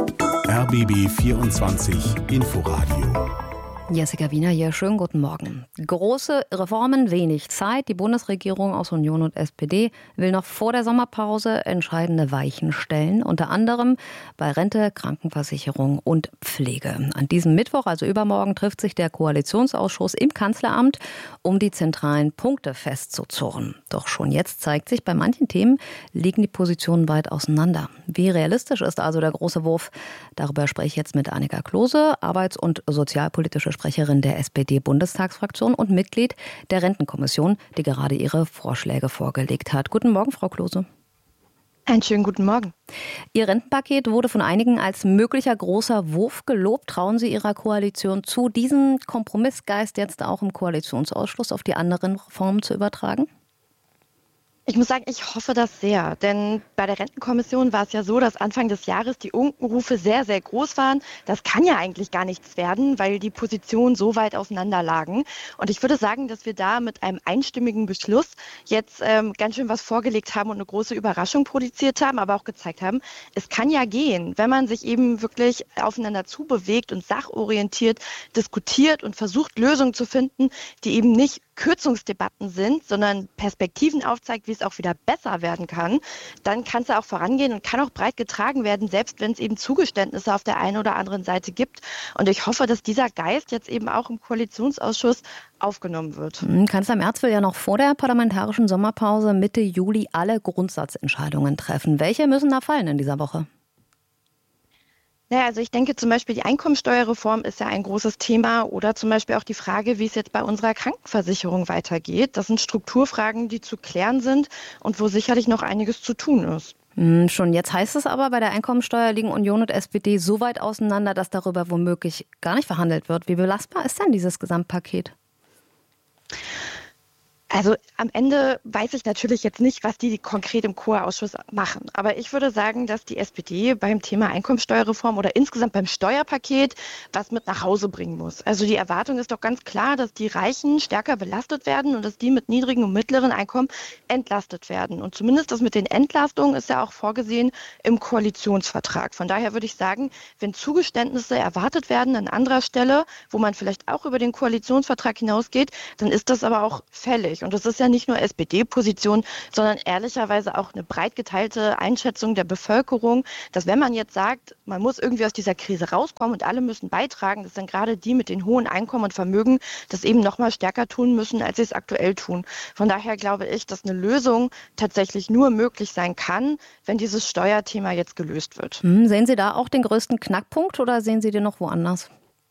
R B B vierundzwanzig Inforadio. Jessica Wiener hier, schönen guten Morgen. Große Reformen, wenig Zeit. Die Bundesregierung aus Union und S P D will noch vor der Sommerpause entscheidende Weichen stellen, unter anderem bei Rente, Krankenversicherung und Pflege. An diesem Mittwoch, also übermorgen, trifft sich der Koalitionsausschuss im Kanzleramt, um die zentralen Punkte festzuzurren. Doch schon jetzt zeigt sich, bei manchen Themen liegen die Positionen weit auseinander. Wie realistisch ist also der große Wurf? Darüber spreche ich jetzt mit Annika Klose, Arbeits- und Sozialpolitische Sprecherin der S P D-Bundestagsfraktion und Mitglied der Rentenkommission, die gerade ihre Vorschläge vorgelegt hat. Guten Morgen, Frau Klose. Einen schönen guten Morgen. Ihr Rentenpaket wurde von einigen als möglicher großer Wurf gelobt. Trauen Sie Ihrer Koalition zu, diesen Kompromissgeist jetzt auch im Koalitionsausschuss auf die anderen Reformen zu übertragen? Ich muss sagen, ich hoffe das sehr, denn bei der Rentenkommission war es ja so, dass Anfang des Jahres die Unkenrufe sehr, sehr groß waren. Das kann ja eigentlich gar nichts werden, weil die Positionen so weit auseinander lagen. Und ich würde sagen, dass wir da mit einem einstimmigen Beschluss jetzt ähm, ganz schön was vorgelegt haben und eine große Überraschung produziert haben, aber auch gezeigt haben, es kann ja gehen, wenn man sich eben wirklich aufeinander zubewegt und sachorientiert diskutiert und versucht, Lösungen zu finden, die eben nicht Kürzungsdebatten sind, sondern Perspektiven aufzeigt, wie es auch wieder besser werden kann, dann kann es ja auch vorangehen und kann auch breit getragen werden, selbst wenn es eben Zugeständnisse auf der einen oder anderen Seite gibt. Und ich hoffe, dass dieser Geist jetzt eben auch im Koalitionsausschuss aufgenommen wird. Kanzler Merz will ja noch vor der parlamentarischen Sommerpause Mitte Juli alle Grundsatzentscheidungen treffen. Welche müssen da fallen in dieser Woche? Naja, also ich denke zum Beispiel, die Einkommensteuerreform ist ja ein großes Thema oder zum Beispiel auch die Frage, wie es jetzt bei unserer Krankenversicherung weitergeht. Das sind Strukturfragen, die zu klären sind und wo sicherlich noch einiges zu tun ist. Hm, schon jetzt heißt es aber, bei der Einkommensteuer liegen Union und S P D so weit auseinander, dass darüber womöglich gar nicht verhandelt wird. Wie belastbar ist denn dieses Gesamtpaket? Also am Ende weiß ich natürlich jetzt nicht, was die konkret im C O A-Ausschuss machen. Aber ich würde sagen, dass die S P D beim Thema Einkommensteuerreform oder insgesamt beim Steuerpaket was mit nach Hause bringen muss. Also die Erwartung ist doch ganz klar, dass die Reichen stärker belastet werden und dass die mit niedrigen und mittleren Einkommen entlastet werden. Und zumindest das mit den Entlastungen ist ja auch vorgesehen im Koalitionsvertrag. Von daher würde ich sagen, wenn Zugeständnisse erwartet werden an anderer Stelle, wo man vielleicht auch über den Koalitionsvertrag hinausgeht, dann ist das aber auch fällig. Und das ist ja nicht nur S P D-Position, sondern ehrlicherweise auch eine breit geteilte Einschätzung der Bevölkerung, dass wenn man jetzt sagt, man muss irgendwie aus dieser Krise rauskommen und alle müssen beitragen, dass dann gerade die mit den hohen Einkommen und Vermögen das eben noch mal stärker tun müssen, als sie es aktuell tun. Von daher glaube ich, dass eine Lösung tatsächlich nur möglich sein kann, wenn dieses Steuerthema jetzt gelöst wird. Hm, sehen Sie da auch den größten Knackpunkt oder sehen Sie den noch woanders?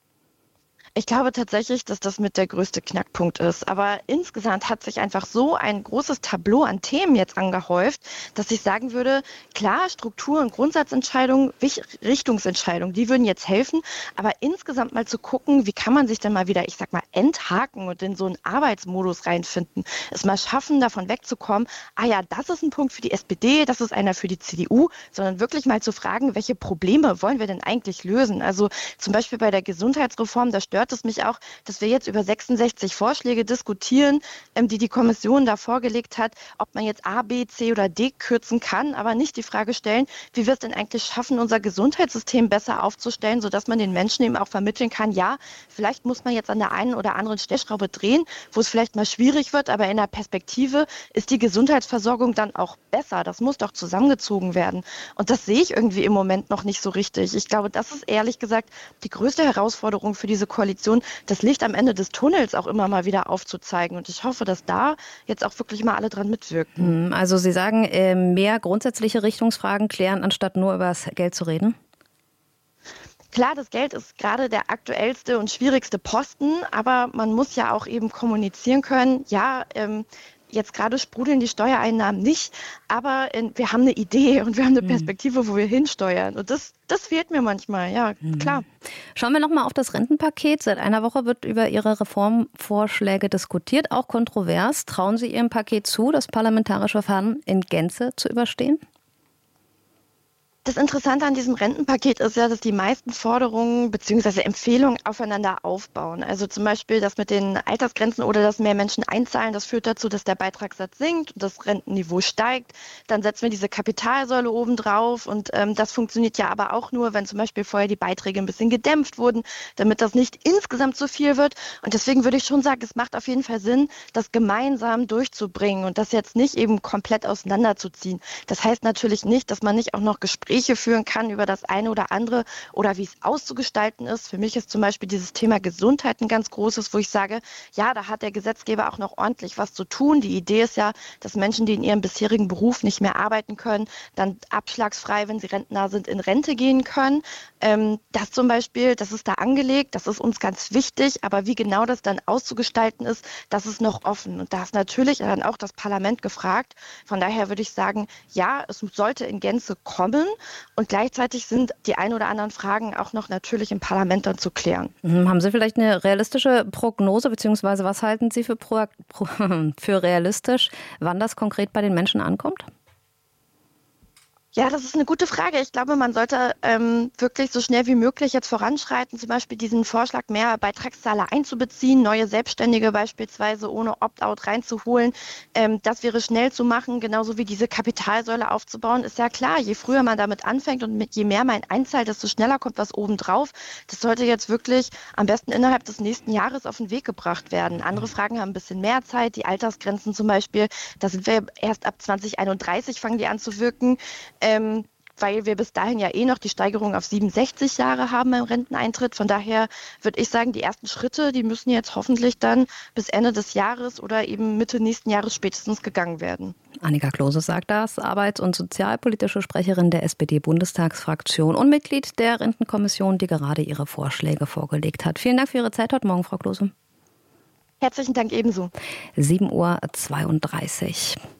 Ich glaube tatsächlich, dass das mit der größte Knackpunkt ist. Aber insgesamt hat sich einfach so ein großes Tableau an Themen jetzt angehäuft, dass ich sagen würde, klar, Struktur- und Grundsatzentscheidungen, Richtungsentscheidungen, die würden jetzt helfen. Aber insgesamt mal zu gucken, wie kann man sich denn mal wieder, ich sag mal, enthaken und in so einen Arbeitsmodus reinfinden. Es mal schaffen, davon wegzukommen, ah ja, das ist ein Punkt für die S P D, das ist einer für die C D U, sondern wirklich mal zu fragen, welche Probleme wollen wir denn eigentlich lösen? Also zum Beispiel bei der Gesundheitsreform, da stört es mich auch, dass wir jetzt über sechsundsechzig Vorschläge diskutieren, die die Kommission da vorgelegt hat, ob man jetzt A, B, C oder D kürzen kann, aber nicht die Frage stellen, wie wir es denn eigentlich schaffen, unser Gesundheitssystem besser aufzustellen, sodass man den Menschen eben auch vermitteln kann, ja, vielleicht muss man jetzt an der einen oder anderen Stellschraube drehen, wo es vielleicht mal schwierig wird, aber in der Perspektive ist die Gesundheitsversorgung dann auch besser. Das muss doch zusammengezogen werden. Und das sehe ich irgendwie im Moment noch nicht so richtig. Ich glaube, das ist ehrlich gesagt die größte Herausforderung für diese Koalition, das Licht am Ende des Tunnels auch immer mal wieder aufzuzeigen. Und ich hoffe, dass da jetzt auch wirklich mal alle dran mitwirken. Also Sie sagen, mehr grundsätzliche Richtungsfragen klären, anstatt nur über das Geld zu reden? Klar, das Geld ist gerade der aktuellste und schwierigste Posten, aber man muss ja auch eben kommunizieren können, ja, ähm, jetzt gerade sprudeln die Steuereinnahmen nicht, aber wir haben eine Idee und wir haben eine Perspektive, wo wir hinsteuern. Und das, das fehlt mir manchmal, ja, klar. Schauen wir nochmal auf das Rentenpaket. Seit einer Woche wird über Ihre Reformvorschläge diskutiert, auch kontrovers. Trauen Sie Ihrem Paket zu, das parlamentarische Verfahren in Gänze zu überstehen? Das Interessante an diesem Rentenpaket ist ja, dass die meisten Forderungen bzw. Empfehlungen aufeinander aufbauen. Also zum Beispiel das mit den Altersgrenzen oder dass mehr Menschen einzahlen, das führt dazu, dass der Beitragssatz sinkt und das Rentenniveau steigt. Dann setzen wir diese Kapitalsäule oben drauf und ähm, das funktioniert ja aber auch nur, wenn zum Beispiel vorher die Beiträge ein bisschen gedämpft wurden, damit das nicht insgesamt zu viel wird. Und deswegen würde ich schon sagen, es macht auf jeden Fall Sinn, das gemeinsam durchzubringen und das jetzt nicht eben komplett auseinanderzuziehen. Das heißt natürlich nicht, dass man nicht auch noch Gespräche führen kann über das eine oder andere oder wie es auszugestalten ist. Für mich ist zum Beispiel dieses Thema Gesundheit ein ganz großes, wo ich sage, ja, da hat der Gesetzgeber auch noch ordentlich was zu tun. Die Idee ist ja, dass Menschen, die in ihrem bisherigen Beruf nicht mehr arbeiten können, dann abschlagsfrei, wenn sie rentnah sind, in Rente gehen können. Ähm, das zum Beispiel, das ist da angelegt, das ist uns ganz wichtig, aber wie genau das dann auszugestalten ist, das ist noch offen. Und da ist natürlich dann auch das Parlament gefragt. Von daher würde ich sagen, ja, es sollte in Gänze kommen. Und gleichzeitig sind die ein oder anderen Fragen auch noch natürlich im Parlament dann zu klären. Haben Sie vielleicht eine realistische Prognose, beziehungsweise was halten Sie für, pro, pro, für realistisch, wann das konkret bei den Menschen ankommt? Ja, das ist eine gute Frage. Ich glaube, man sollte ähm, wirklich so schnell wie möglich jetzt voranschreiten, zum Beispiel diesen Vorschlag, mehr Beitragszahler einzubeziehen, neue Selbstständige beispielsweise ohne Opt-out reinzuholen. Ähm, das wäre schnell zu machen, genauso wie diese Kapitalsäule aufzubauen. Ist ja klar, je früher man damit anfängt und mit, je mehr man einzahlt, desto schneller kommt was obendrauf. Das sollte jetzt wirklich am besten innerhalb des nächsten Jahres auf den Weg gebracht werden. Andere Fragen haben ein bisschen mehr Zeit, die Altersgrenzen zum Beispiel, da sind wir erst ab zwanzig einunddreißig fangen die an zu wirken. Ähm, weil wir bis dahin ja eh noch die Steigerung auf siebenundsechzig Jahre haben beim Renteneintritt. Von daher würde ich sagen, die ersten Schritte, die müssen jetzt hoffentlich dann bis Ende des Jahres oder eben Mitte nächsten Jahres spätestens gegangen werden. Annika Klose sagt das, arbeits- und sozialpolitische Sprecherin der S P D-Bundestagsfraktion und Mitglied der Rentenkommission, die gerade ihre Vorschläge vorgelegt hat. Vielen Dank für Ihre Zeit heute Morgen, Frau Klose. Herzlichen Dank ebenso. sieben Uhr zweiunddreißig.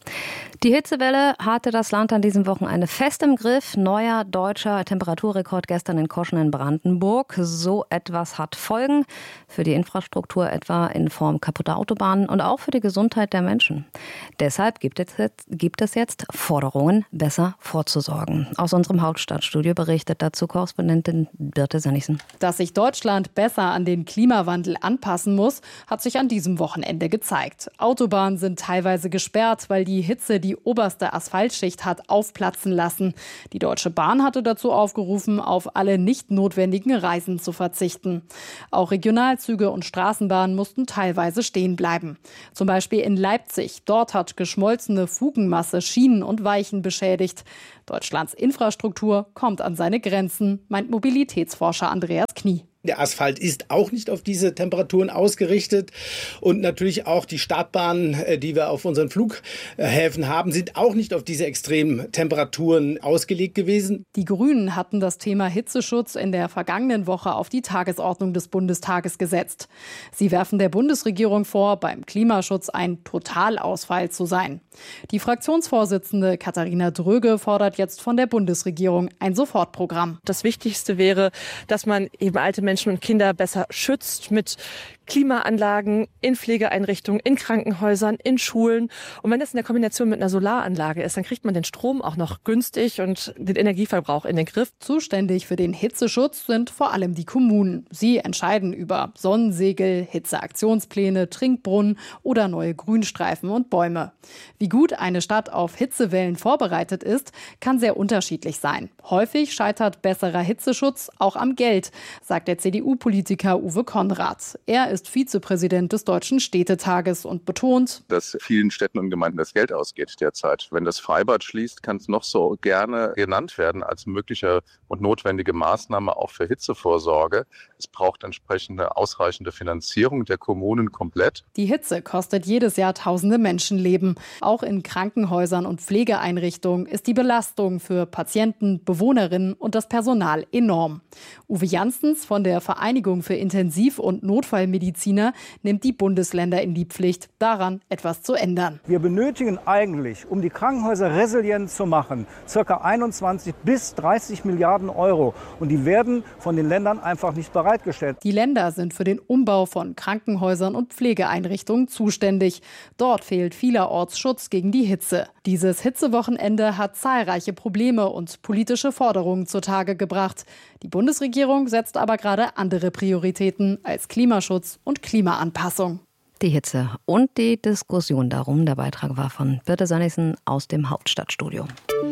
Die Hitzewelle hatte das Land an diesem Wochenende fest im Griff. Neuer deutscher Temperaturrekord gestern in Koschen in Brandenburg. So etwas hat Folgen für die Infrastruktur, etwa in Form kaputter Autobahnen und auch für die Gesundheit der Menschen. Deshalb gibt es jetzt, gibt es jetzt Forderungen, besser vorzusorgen. Aus unserem Hauptstadtstudio berichtet dazu Korrespondentin Birte Sönnigsen. Dass sich Deutschland besser an den Klimawandel anpassen muss, hat sich an diesem Wochenende gezeigt. Autobahnen sind teilweise gesperrt, weil die Hitze die oberste Asphaltschicht hat aufplatzen lassen. Die Deutsche Bahn hatte dazu aufgerufen, auf alle nicht notwendigen Reisen zu verzichten. Auch Regionalzüge und Straßenbahnen mussten teilweise stehen bleiben. Zum Beispiel in Leipzig. Dort hat geschmolzene Fugenmasse Schienen und Weichen beschädigt. Deutschlands Infrastruktur kommt an seine Grenzen, meint Mobilitätsforscher Andreas Knie. Der Asphalt ist auch nicht auf diese Temperaturen ausgerichtet und natürlich auch die Startbahnen, die wir auf unseren Flughäfen haben, sind auch nicht auf diese extremen Temperaturen ausgelegt gewesen. Die Grünen hatten das Thema Hitzeschutz in der vergangenen Woche auf die Tagesordnung des Bundestages gesetzt. Sie werfen der Bundesregierung vor, beim Klimaschutz ein Totalausfall zu sein. Die Fraktionsvorsitzende Katharina Dröge fordert jetzt von der Bundesregierung ein Sofortprogramm. Das Wichtigste wäre, dass man eben alte Menschen Menschen und Kinder besser schützt mit Klimaanlagen in Pflegeeinrichtungen, in Krankenhäusern, in Schulen. Und wenn das in der Kombination mit einer Solaranlage ist, dann kriegt man den Strom auch noch günstig und den Energieverbrauch in den Griff. Zuständig für den Hitzeschutz sind vor allem die Kommunen. Sie entscheiden über Sonnensegel, Hitzeaktionspläne, Trinkbrunnen oder neue Grünstreifen und Bäume. Wie gut eine Stadt auf Hitzewellen vorbereitet ist, kann sehr unterschiedlich sein. Häufig scheitert besserer Hitzeschutz auch am Geld, sagt der C D U-Politiker Uwe Konrad. Er ist Vizepräsident des Deutschen Städtetages und betont, dass vielen Städten und Gemeinden das Geld ausgeht derzeit. Wenn das Freibad schließt, kann es noch so gerne genannt werden als mögliche und notwendige Maßnahme auch für Hitzevorsorge. Es braucht entsprechende ausreichende Finanzierung der Kommunen komplett. Die Hitze kostet jedes Jahr tausende Menschenleben. Auch in Krankenhäusern und Pflegeeinrichtungen ist die Belastung für Patienten, Bewohnerinnen und das Personal enorm. Uwe Janssens von der Vereinigung für Intensiv- und Notfallmedizin Mediziner nimmt die Bundesländer in die Pflicht, daran etwas zu ändern. Wir benötigen eigentlich, um die Krankenhäuser resilient zu machen, ca. einundzwanzig bis dreißig Milliarden Euro. Und die werden von den Ländern einfach nicht bereitgestellt. Die Länder sind für den Umbau von Krankenhäusern und Pflegeeinrichtungen zuständig. Dort fehlt vielerorts Schutz gegen die Hitze. Dieses Hitzewochenende hat zahlreiche Probleme und politische Forderungen zutage gebracht. Die Bundesregierung setzt aber gerade andere Prioritäten als Klimaschutz und Klimaanpassung. Die Hitze und die Diskussion darum. Der Beitrag war von Birte Sönnigsen aus dem Hauptstadtstudio.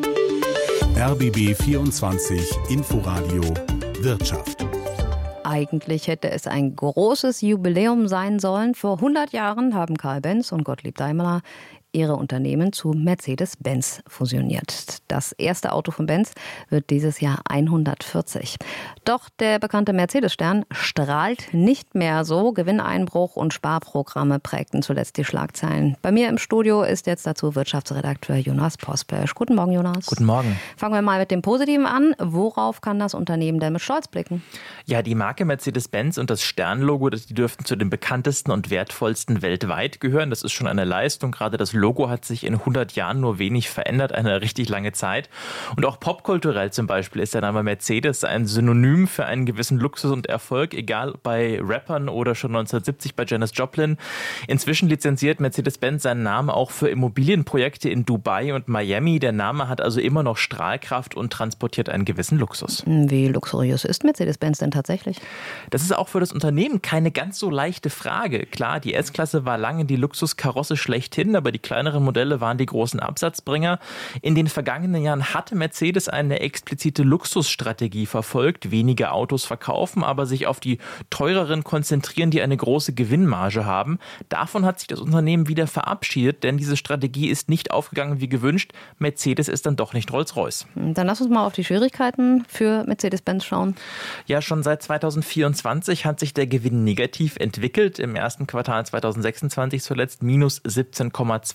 R B B vierundzwanzig Inforadio Wirtschaft. Eigentlich hätte es ein großes Jubiläum sein sollen. Vor hundert Jahren haben Karl Benz und Gottlieb Daimler ihre Unternehmen zu Mercedes-Benz fusioniert. Das erste Auto von Benz wird dieses Jahr hundertvierzig. Doch der bekannte Mercedes-Stern strahlt nicht mehr so. Gewinneinbruch und Sparprogramme prägten zuletzt die Schlagzeilen. Bei mir im Studio ist jetzt dazu Wirtschaftsredakteur Jonas Pospösch. Guten Morgen, Jonas. Guten Morgen. Fangen wir mal mit dem Positiven an. Worauf kann das Unternehmen denn mit Stolz blicken? Ja, die Marke Mercedes-Benz und das Sternlogo, die dürften zu den bekanntesten und wertvollsten weltweit gehören. Das ist schon eine Leistung. Gerade das Logo hat sich in hundert Jahren nur wenig verändert, eine richtig lange Zeit. Und auch popkulturell zum Beispiel ist der Name Mercedes ein Synonym für einen gewissen Luxus und Erfolg, egal bei Rappern oder schon neunzehnhundertsiebzig bei Janis Joplin. Inzwischen lizenziert Mercedes-Benz seinen Namen auch für Immobilienprojekte in Dubai und Miami. Der Name hat also immer noch Strahlkraft und transportiert einen gewissen Luxus. Wie luxuriös ist Mercedes-Benz denn tatsächlich? Das ist auch für das Unternehmen keine ganz so leichte Frage. Klar, die S-Klasse war lange die Luxuskarosse schlechthin, aber die kleineren Modelle waren die großen Absatzbringer. In den vergangenen Jahren hatte Mercedes eine explizite Luxusstrategie verfolgt. Weniger Autos verkaufen, aber sich auf die teureren konzentrieren, die eine große Gewinnmarge haben. Davon hat sich das Unternehmen wieder verabschiedet, denn diese Strategie ist nicht aufgegangen wie gewünscht. Mercedes ist dann doch nicht Rolls-Royce. Dann lass uns mal auf die Schwierigkeiten für Mercedes-Benz schauen. Ja, schon seit zweitausendvierundzwanzig hat sich der Gewinn negativ entwickelt. Im ersten Quartal zweitausendsechsundzwanzig zuletzt minus siebzehn Komma zwei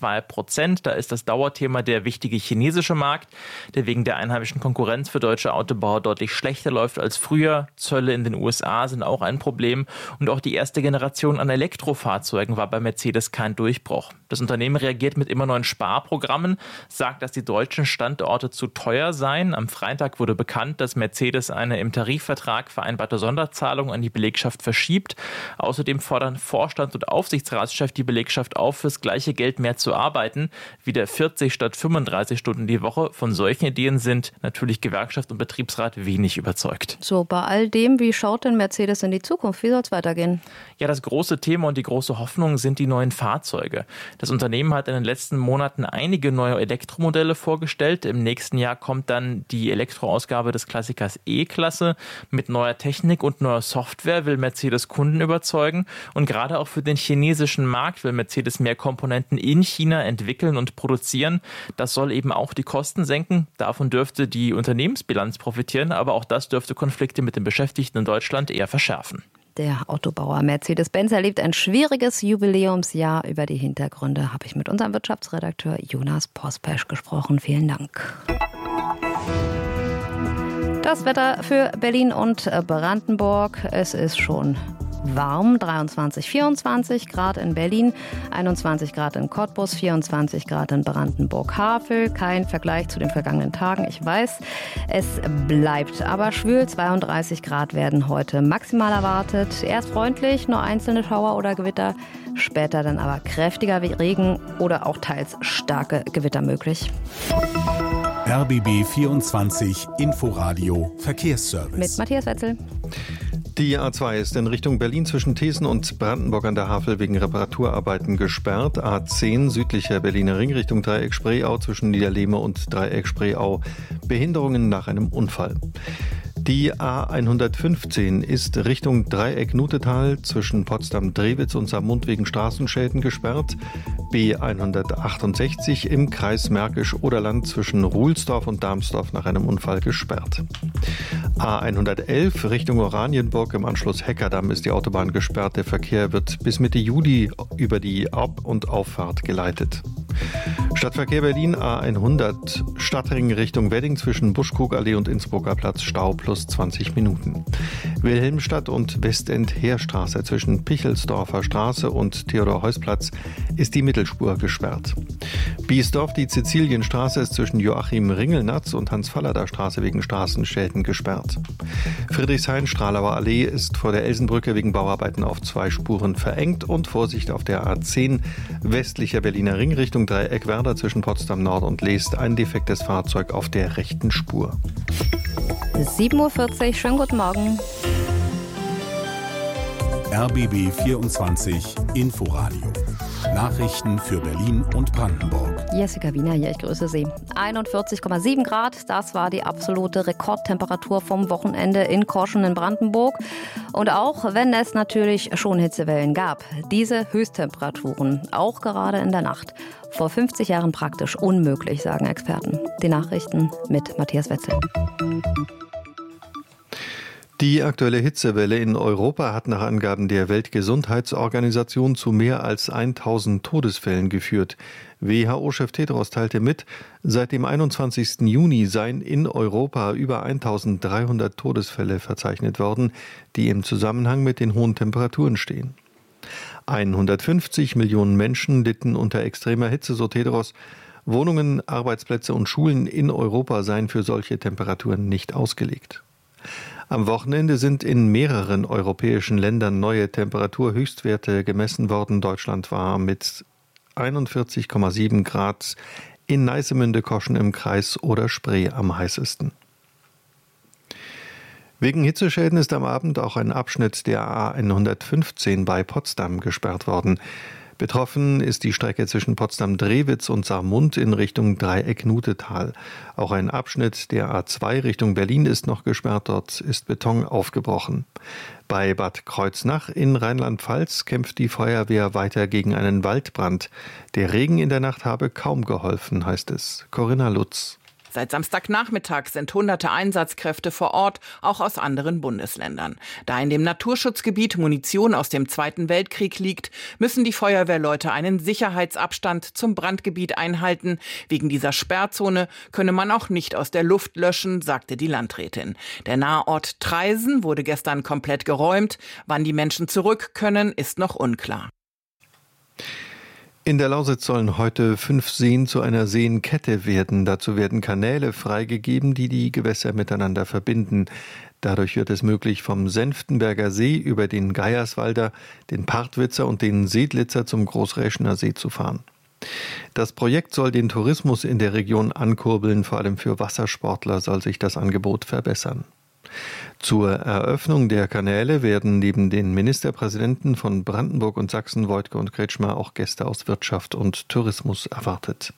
zwei Prozent. Da ist das Dauerthema der wichtige chinesische Markt, der wegen der einheimischen Konkurrenz für deutsche Autobauer deutlich schlechter läuft als früher. Zölle in den U S A sind auch ein Problem. Und auch die erste Generation an Elektrofahrzeugen war bei Mercedes kein Durchbruch. Das Unternehmen reagiert mit immer neuen Sparprogrammen, sagt, dass die deutschen Standorte zu teuer seien. Am Freitag wurde bekannt, dass Mercedes eine im Tarifvertrag vereinbarte Sonderzahlung an die Belegschaft verschiebt. Außerdem fordern Vorstand und Aufsichtsratschef die Belegschaft auf, fürs gleiche Geld mehr zu arbeiten. Wieder vierzig statt fünfunddreißig Stunden die Woche. Von solchen Ideen sind natürlich Gewerkschaft und Betriebsrat wenig überzeugt. So, bei all dem, wie schaut denn Mercedes in die Zukunft? Wie soll es weitergehen? Ja, das große Thema und die große Hoffnung sind die neuen Fahrzeuge. Das Unternehmen hat in den letzten Monaten einige neue Elektromodelle vorgestellt. Im nächsten Jahr kommt dann die Elektroausgabe des Klassikers E-Klasse. Mit neuer Technik und neuer Software will Mercedes Kunden überzeugen. Und gerade auch für den chinesischen Markt will Mercedes mehr Komponenten in China entwickeln und produzieren. Das soll eben auch die Kosten senken. Davon dürfte die Unternehmensbilanz profitieren, aber auch das dürfte Konflikte mit den Beschäftigten in Deutschland eher verschärfen. Der Autobauer Mercedes-Benz erlebt ein schwieriges Jubiläumsjahr. Über die Hintergründe habe ich mit unserem Wirtschaftsredakteur Jonas Pospesch gesprochen. Vielen Dank. Das Wetter für Berlin und Brandenburg. Es ist schon warm, dreiundzwanzig, vierundzwanzig Grad in Berlin, einundzwanzig Grad in Cottbus, vierundzwanzig Grad in Brandenburg-Havel. Kein Vergleich zu den vergangenen Tagen, ich weiß. Es bleibt aber schwül, zweiunddreißig Grad werden heute maximal erwartet. Erst freundlich, nur einzelne Schauer oder Gewitter, später dann aber kräftiger Regen oder auch teils starke Gewitter möglich. R B B vierundzwanzig Inforadio Verkehrsservice. Mit Matthias Wetzel. Die A zwei ist in Richtung Berlin zwischen Thesen und Brandenburg an der Havel wegen Reparaturarbeiten gesperrt. A zehn südlicher Berliner Ring Richtung Dreieck Spreeau zwischen Niederlehme und Dreieck Spreeau. Behinderungen nach einem Unfall. Die A hundertfünfzehn ist Richtung Dreieck Nutetal zwischen Potsdam-Drewitz und Saarmund wegen Straßenschäden gesperrt. B hundertachtundsechzig im Kreis Märkisch-Oderland zwischen Ruhlsdorf und Darmsdorf nach einem Unfall gesperrt. A hundertelf Richtung Oranienburg im Anschluss Heckerdamm ist die Autobahn gesperrt. Der Verkehr wird bis Mitte Juli über die Ab- und Auffahrt geleitet. Stadtverkehr Berlin A hundert Stadtring Richtung Wedding zwischen Buschkrugallee und Innsbrucker Platz Stau plus zwanzig Minuten. Wilhelmstadt und Westend-Heerstraße zwischen Pichelsdorfer Straße und Theodor-Heuss-Platz ist die Mittelspur gesperrt. Biesdorf, die Sizilienstraße ist zwischen Joachim-Ringelnatz und Hans-Fallada Straße wegen Straßenschäden gesperrt. Friedrichshain Stralauer Allee ist vor der Elsenbrücke wegen Bauarbeiten auf zwei Spuren verengt und Vorsicht auf der A zehn westlicher Berliner Ring Richtung Dreieck Werder zwischen Potsdam Nord und Leest ein defektes Fahrzeug auf der rechten Spur. sieben Uhr vierzig, schönen guten Morgen. R B B vierundzwanzig Inforadio. Nachrichten für Berlin und Brandenburg. Jessica Wiener hier, ich grüße Sie. einundvierzig Komma sieben Grad, das war die absolute Rekordtemperatur vom Wochenende in Korschen in Brandenburg. Und auch wenn es natürlich schon Hitzewellen gab, diese Höchsttemperaturen, auch gerade in der Nacht, vor fünfzig Jahren praktisch unmöglich, sagen Experten. Die Nachrichten mit Matthias Wetzel. Die aktuelle Hitzewelle in Europa hat nach Angaben der Weltgesundheitsorganisation zu mehr als tausend Todesfällen geführt. W H O-Chef Tedros teilte mit, seit dem einundzwanzigsten Juni seien in Europa über eintausenddreihundert Todesfälle verzeichnet worden, die im Zusammenhang mit den hohen Temperaturen stehen. hundertfünfzig Millionen Menschen litten unter extremer Hitze, so Tedros. Wohnungen, Arbeitsplätze und Schulen in Europa seien für solche Temperaturen nicht ausgelegt. Am Wochenende sind in mehreren europäischen Ländern neue Temperaturhöchstwerte gemessen worden. Deutschland war mit einundvierzig Komma sieben Grad, in Neissemünde, Koschen im Kreis oder Spree am heißesten. Wegen Hitzeschäden ist am Abend auch ein Abschnitt der A hundertfünfzehn bei Potsdam gesperrt worden. Betroffen ist die Strecke zwischen Potsdam-Drewitz und Saarmund in Richtung Dreieck-Nutetal. Auch ein Abschnitt der A zwei Richtung Berlin ist noch gesperrt. Dort ist Beton aufgebrochen. Bei Bad Kreuznach in Rheinland-Pfalz kämpft die Feuerwehr weiter gegen einen Waldbrand. Der Regen in der Nacht habe kaum geholfen, heißt es. Corinna Lutz. Seit Samstagnachmittag sind hunderte Einsatzkräfte vor Ort, auch aus anderen Bundesländern. Da in dem Naturschutzgebiet Munition aus dem Zweiten Weltkrieg liegt, müssen die Feuerwehrleute einen Sicherheitsabstand zum Brandgebiet einhalten. Wegen dieser Sperrzone könne man auch nicht aus der Luft löschen, sagte die Landrätin. Der Nahort Traisen wurde gestern komplett geräumt. Wann die Menschen zurück können, ist noch unklar. In der Lausitz sollen heute fünf Seen zu einer Seenkette werden. Dazu werden Kanäle freigegeben, die die Gewässer miteinander verbinden. Dadurch wird es möglich, vom Senftenberger See über den Geierswalder, den Partwitzer und den Seedlitzer zum Großräschener See zu fahren. Das Projekt soll den Tourismus in der Region ankurbeln. Vor allem für Wassersportler soll sich das Angebot verbessern. Zur Eröffnung der Kanäle werden neben den Ministerpräsidenten von Brandenburg und Sachsen, Woidke und Kretschmer, auch Gäste aus Wirtschaft und Tourismus erwartet.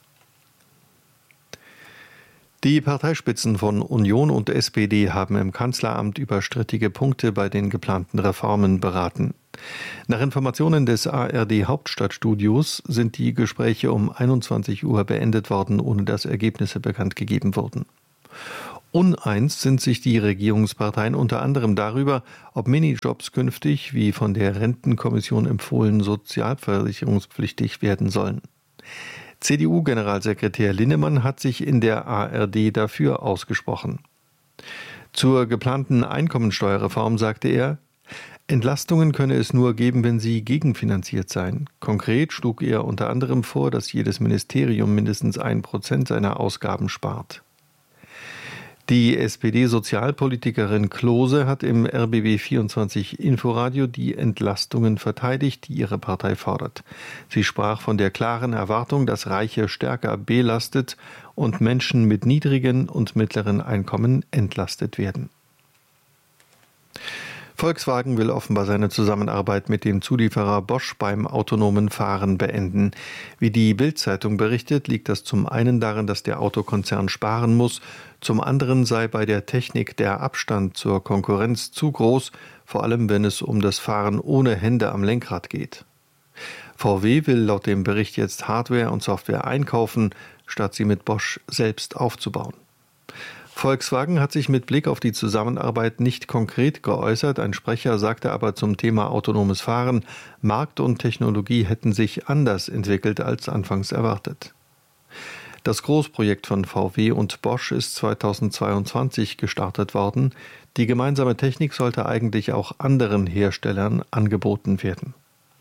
Die Parteispitzen von Union und S P D haben im Kanzleramt über strittige Punkte bei den geplanten Reformen beraten. Nach Informationen des A R D Hauptstadtstudios sind die Gespräche um einundzwanzig Uhr beendet worden, ohne dass Ergebnisse bekannt gegeben wurden. Uneins sind sich die Regierungsparteien unter anderem darüber, ob Minijobs künftig, wie von der Rentenkommission empfohlen, sozialversicherungspflichtig werden sollen. C D U-Generalsekretär Linnemann hat sich in der A R D dafür ausgesprochen. Zur geplanten Einkommensteuerreform sagte er, Entlastungen könne es nur geben, wenn sie gegenfinanziert seien. Konkret schlug er unter anderem vor, dass jedes Ministerium mindestens ein Prozent seiner Ausgaben spart. Die S P D-Sozialpolitikerin Klose hat im R B B vierundzwanzig Inforadio die Entlastungen verteidigt, die ihre Partei fordert. Sie sprach von der klaren Erwartung, dass Reiche stärker belastet und Menschen mit niedrigen und mittleren Einkommen entlastet werden. Volkswagen will offenbar seine Zusammenarbeit mit dem Zulieferer Bosch beim autonomen Fahren beenden. Wie die Bild-Zeitung berichtet, liegt das zum einen darin, dass der Autokonzern sparen muss, zum anderen sei bei der Technik der Abstand zur Konkurrenz zu groß, vor allem wenn es um das Fahren ohne Hände am Lenkrad geht. V W will laut dem Bericht jetzt Hardware und Software einkaufen, statt sie mit Bosch selbst aufzubauen. Volkswagen hat sich mit Blick auf die Zusammenarbeit nicht konkret geäußert. Ein Sprecher sagte aber zum Thema autonomes Fahren, Markt und Technologie hätten sich anders entwickelt als anfangs erwartet. Das Großprojekt von V W und Bosch ist zweitausendzweiundzwanzig gestartet worden. Die gemeinsame Technik sollte eigentlich auch anderen Herstellern angeboten werden.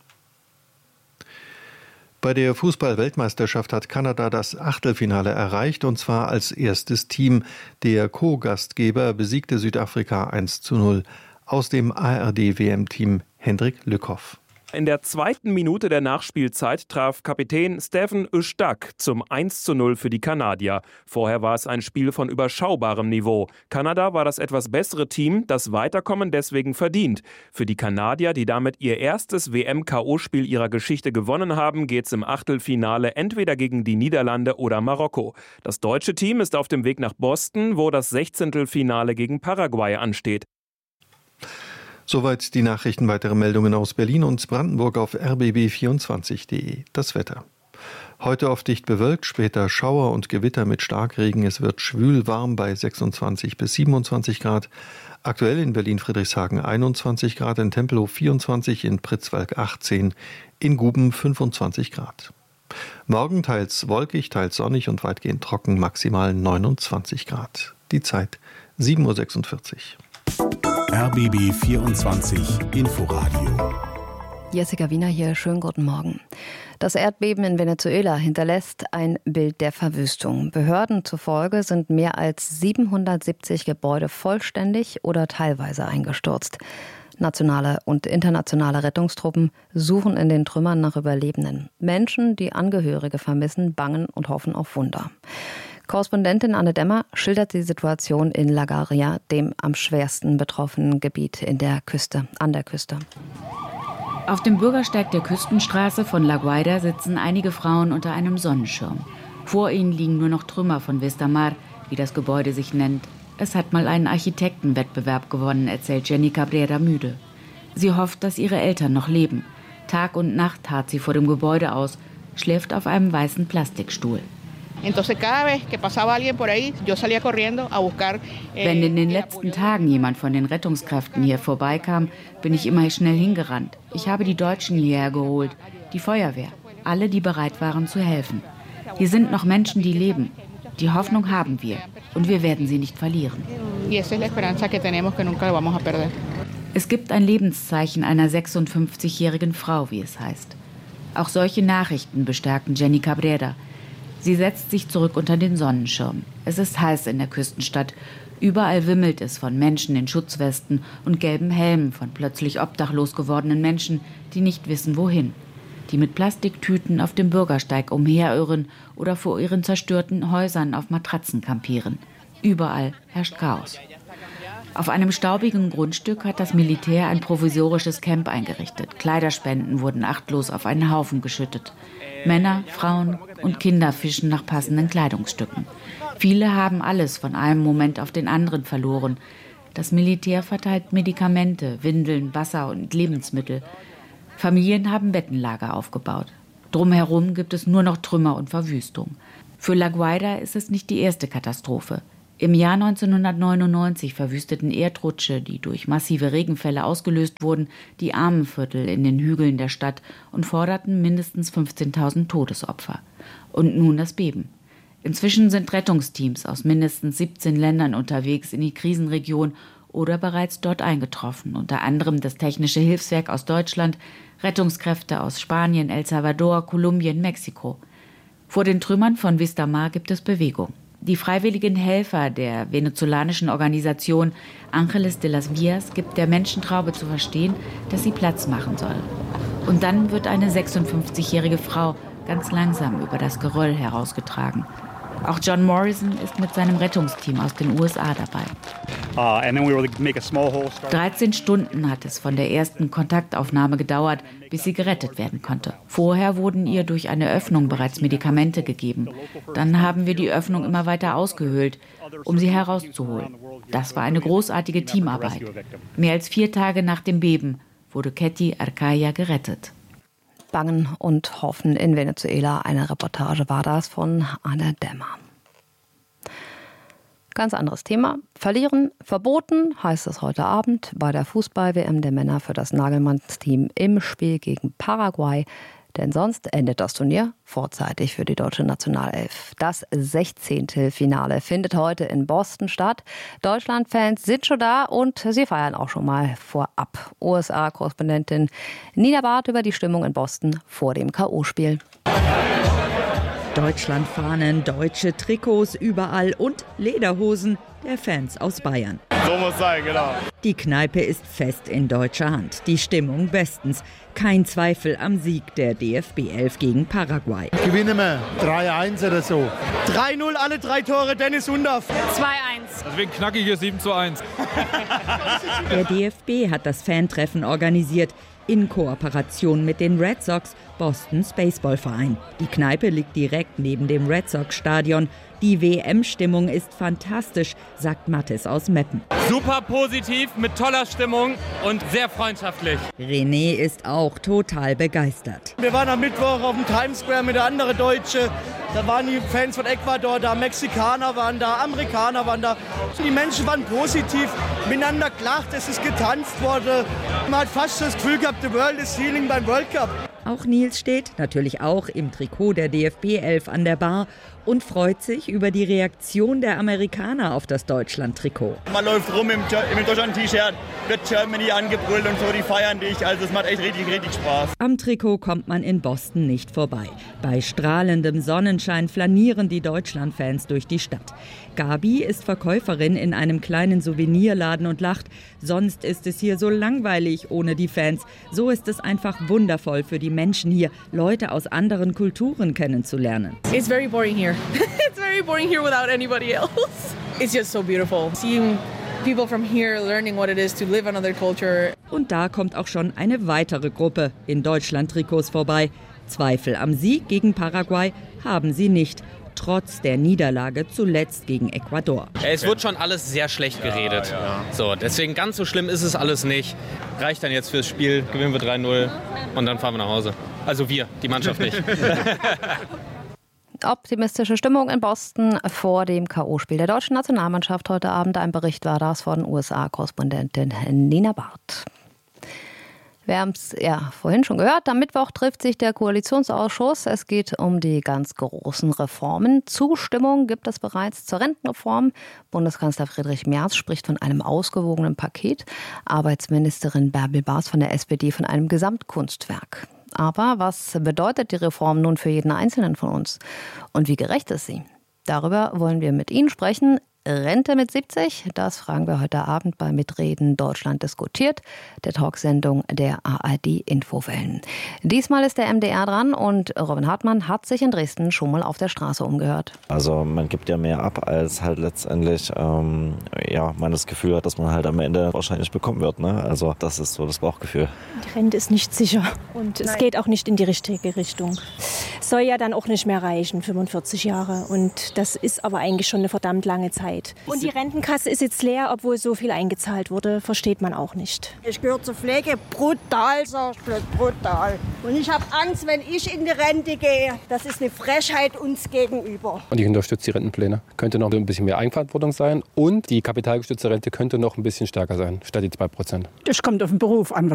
Bei der Fußball-Weltmeisterschaft hat Kanada das Achtelfinale erreicht, und zwar als erstes Team. Der Co-Gastgeber besiegte Südafrika eins zu null. Aus dem A R D-W M-Team Hendrik Lückhoff. In der zweiten Minute der Nachspielzeit traf Kapitän Stephen Ustak zum eins zu null für die Kanadier. Vorher war es ein Spiel von überschaubarem Niveau. Kanada war das etwas bessere Team, das Weiterkommen deswegen verdient. Für die Kanadier, die damit ihr erstes W M-K O-Spiel ihrer Geschichte gewonnen haben, geht es im Achtelfinale entweder gegen die Niederlande oder Marokko. Das deutsche Team ist auf dem Weg nach Boston, wo das Sechzehntelfinale gegen Paraguay ansteht. Soweit die Nachrichten. Weitere Meldungen aus Berlin und Brandenburg auf r b b vierundzwanzig punkt de. Das Wetter. Heute oft dicht bewölkt, später Schauer und Gewitter mit Starkregen. Es wird schwül warm bei sechsundzwanzig bis siebenundzwanzig Grad. Aktuell in Berlin-Friedrichshagen einundzwanzig Grad, in Tempelhof vierundzwanzig, in Pritzwalk achtzehn, in Guben fünfundzwanzig Grad. Morgen teils wolkig, teils sonnig und weitgehend trocken, maximal neunundzwanzig Grad. Die Zeit sieben Uhr sechsundvierzig. R B B vierundzwanzig Inforadio. Jessica Wiener hier, schönen guten Morgen. Das Erdbeben in Venezuela hinterlässt ein Bild der Verwüstung. Behörden zufolge sind mehr als siebenhundertsiebzig Gebäude vollständig oder teilweise eingestürzt. Nationale und internationale Rettungstruppen suchen in den Trümmern nach Überlebenden. Menschen, die Angehörige vermissen, bangen und hoffen auf Wunder. Korrespondentin Anne Demmer schildert die Situation in La Garia, dem am schwersten betroffenen Gebiet in der Küste, an der Küste. Auf dem Bürgersteig der Küstenstraße von La Guaira sitzen einige Frauen unter einem Sonnenschirm. Vor ihnen liegen nur noch Trümmer von Vista Mar, wie das Gebäude sich nennt. Es hat mal einen Architektenwettbewerb gewonnen, erzählt Jenny Cabrera müde. Sie hofft, dass ihre Eltern noch leben. Tag und Nacht harrt sie vor dem Gebäude aus, schläft auf einem weißen Plastikstuhl. Wenn in den letzten Tagen jemand von den Rettungskräften hier vorbeikam, bin ich immer schnell hingerannt. Ich habe die Deutschen hierher geholt, die Feuerwehr, alle, die bereit waren zu helfen. Hier sind noch Menschen, die leben. Die Hoffnung haben wir und wir werden sie nicht verlieren. Es gibt ein Lebenszeichen einer sechsundfünfzigjährigen Frau, wie es heißt. Auch solche Nachrichten bestärken Jenny Cabrera. Sie setzt sich zurück unter den Sonnenschirm. Es ist heiß in der Küstenstadt. Überall wimmelt es von Menschen in Schutzwesten und gelben Helmen, von plötzlich obdachlos gewordenen Menschen, die nicht wissen, wohin. Die mit Plastiktüten auf dem Bürgersteig umherirren oder vor ihren zerstörten Häusern auf Matratzen kampieren. Überall herrscht Chaos. Auf einem staubigen Grundstück hat das Militär ein provisorisches Camp eingerichtet. Kleiderspenden wurden achtlos auf einen Haufen geschüttet. Männer, Frauen und Kinder fischen nach passenden Kleidungsstücken. Viele haben alles von einem Moment auf den anderen verloren. Das Militär verteilt Medikamente, Windeln, Wasser und Lebensmittel. Familien haben Bettenlager aufgebaut. Drumherum gibt es nur noch Trümmer und Verwüstung. Für La Guaira ist es nicht die erste Katastrophe. Im Jahr neunzehnhundertneunundneunzig verwüsteten Erdrutsche, die durch massive Regenfälle ausgelöst wurden, die Armenviertel in den Hügeln der Stadt und forderten mindestens fünfzehntausend Todesopfer. Und nun das Beben. Inzwischen sind Rettungsteams aus mindestens siebzehn Ländern unterwegs in die Krisenregion oder bereits dort eingetroffen, unter anderem das Technische Hilfswerk aus Deutschland, Rettungskräfte aus Spanien, El Salvador, Kolumbien, Mexiko. Vor den Trümmern von Vista Mar gibt es Bewegung. Die freiwilligen Helfer der venezolanischen Organisation Ángeles de las Vías gibt der Menschentraube zu verstehen, dass sie Platz machen soll. Und dann wird eine sechsundfünfzigjährige Frau ganz langsam über das Geröll herausgetragen. Auch John Morrison ist mit seinem Rettungsteam aus den U S A dabei. dreizehn Stunden hat es von der ersten Kontaktaufnahme gedauert, bis sie gerettet werden konnte. Vorher wurden ihr durch eine Öffnung bereits Medikamente gegeben. Dann haben wir die Öffnung immer weiter ausgehöhlt, um sie herauszuholen. Das war eine großartige Teamarbeit. Mehr als vier Tage nach dem Beben wurde Ketty Arcaya gerettet. Bangen und Hoffen in Venezuela. Eine Reportage war das von Anne Dämmer. Ganz anderes Thema. Verlieren verboten, heißt es heute Abend bei der Fußball-W M der Männer für das Nagelmanns-Team im Spiel gegen Paraguay. Denn sonst endet das Turnier vorzeitig für die deutsche Nationalelf. Das sechzehnte Finale findet heute in Boston statt. Deutschland-Fans sind schon da und sie feiern auch schon mal vorab. U S A-Korrespondentin Nina Barth über die Stimmung in Boston vor dem K O-Spiel. Deutschlandfahnen, deutsche Trikots überall und Lederhosen der Fans aus Bayern. So muss sein, genau. Die Kneipe ist fest in deutscher Hand. Die Stimmung bestens. Kein Zweifel am Sieg der D F B elf gegen Paraguay. Gewinnen wir drei eins oder so. drei null, alle drei Tore, Dennis Undaff. zwei eins. Das wird knackig hier sieben zu eins. Der D F B hat das Fantreffen organisiert. In Kooperation mit den Red Sox, Bostons Baseballverein. Die Kneipe liegt direkt neben dem Red Sox-Stadion. Die W M-Stimmung ist fantastisch, sagt Mathis aus Meppen. Super positiv, mit toller Stimmung und sehr freundschaftlich. René ist auch total begeistert. Wir waren am Mittwoch auf dem Times Square mit der anderen Deutsche. Da waren die Fans von Ecuador da, Mexikaner waren da, Amerikaner waren da. Die Menschen waren positiv, miteinander gelacht, es ist getanzt worden. Man hat fast das Gefühl gehabt, the world is healing beim World Cup. Auch Nils steht, natürlich auch im Trikot der D F B elf an der Bar und freut sich über die Reaktion der Amerikaner auf das Deutschland-Trikot. Man läuft rum im, im Deutschland-T-Shirt, wird Germany angebrüllt und so, die feiern dich. Also es macht echt richtig, richtig Spaß. Am Trikot kommt man in Boston nicht vorbei. Bei strahlendem Sonnenschein flanieren die Deutschland-Fans durch die Stadt. Gabi ist Verkäuferin in einem kleinen Souvenirladen und lacht. Sonst ist es hier so langweilig ohne die Fans. So ist es einfach wundervoll für die Menschen hier, Leute aus anderen Kulturen kennenzulernen. It's very boring here. It's very boring here without anybody else. It's just so beautiful. Seeing people from here learning what it is to live another culture. Und da kommt auch schon eine weitere Gruppe in Deutschland-Trikots vorbei. Zweifel am Sieg gegen Paraguay haben sie nicht. Trotz der Niederlage zuletzt gegen Ecuador. Es wird schon alles sehr schlecht geredet. Ja, ja. So, deswegen ganz so schlimm ist es alles nicht. Reicht dann jetzt fürs Spiel, gewinnen wir drei null und dann fahren wir nach Hause. Also wir, die Mannschaft nicht. Optimistische Stimmung in Boston vor dem K O-Spiel der deutschen Nationalmannschaft heute Abend. Ein Bericht war das von U S A-Korrespondentin Nina Barth. Wir haben es ja vorhin schon gehört, am Mittwoch trifft sich der Koalitionsausschuss. Es geht um die ganz großen Reformen. Zustimmung gibt es bereits zur Rentenreform. Bundeskanzler Friedrich Merz spricht von einem ausgewogenen Paket. Arbeitsministerin Bärbel Baas von der S P D von einem Gesamtkunstwerk. Aber was bedeutet die Reform nun für jeden Einzelnen von uns? Und wie gerecht ist sie? Darüber wollen wir mit Ihnen sprechen. Rente mit siebzig? Das fragen wir heute Abend bei Mitreden Deutschland diskutiert, der Talksendung der A R D-Infowellen. Diesmal ist der M D R dran und Robin Hartmann hat sich in Dresden schon mal auf der Straße umgehört. Also man gibt ja mehr ab, als halt letztendlich ähm, ja, man das Gefühl hat, dass man halt am Ende wahrscheinlich bekommen wird. Ne? Also das ist so das Bauchgefühl. Die Rente ist nicht sicher und es geht auch nicht in die richtige Richtung. Es soll ja dann auch nicht mehr reichen, fünfundvierzig Jahre. Und das ist aber eigentlich schon eine verdammt lange Zeit. Und die Rentenkasse ist jetzt leer, obwohl so viel eingezahlt wurde, versteht man auch nicht. Ich gehöre zur Pflege, brutal, sag ich, brutal. Und ich habe Angst, wenn ich in die Rente gehe. Das ist eine Frechheit uns gegenüber. Und ich unterstütze die Rentenpläne. Könnte noch ein bisschen mehr Eigenverantwortung sein und die kapitalgestützte Rente könnte noch ein bisschen stärker sein, statt die zwei Prozent. Das kommt auf den Beruf an.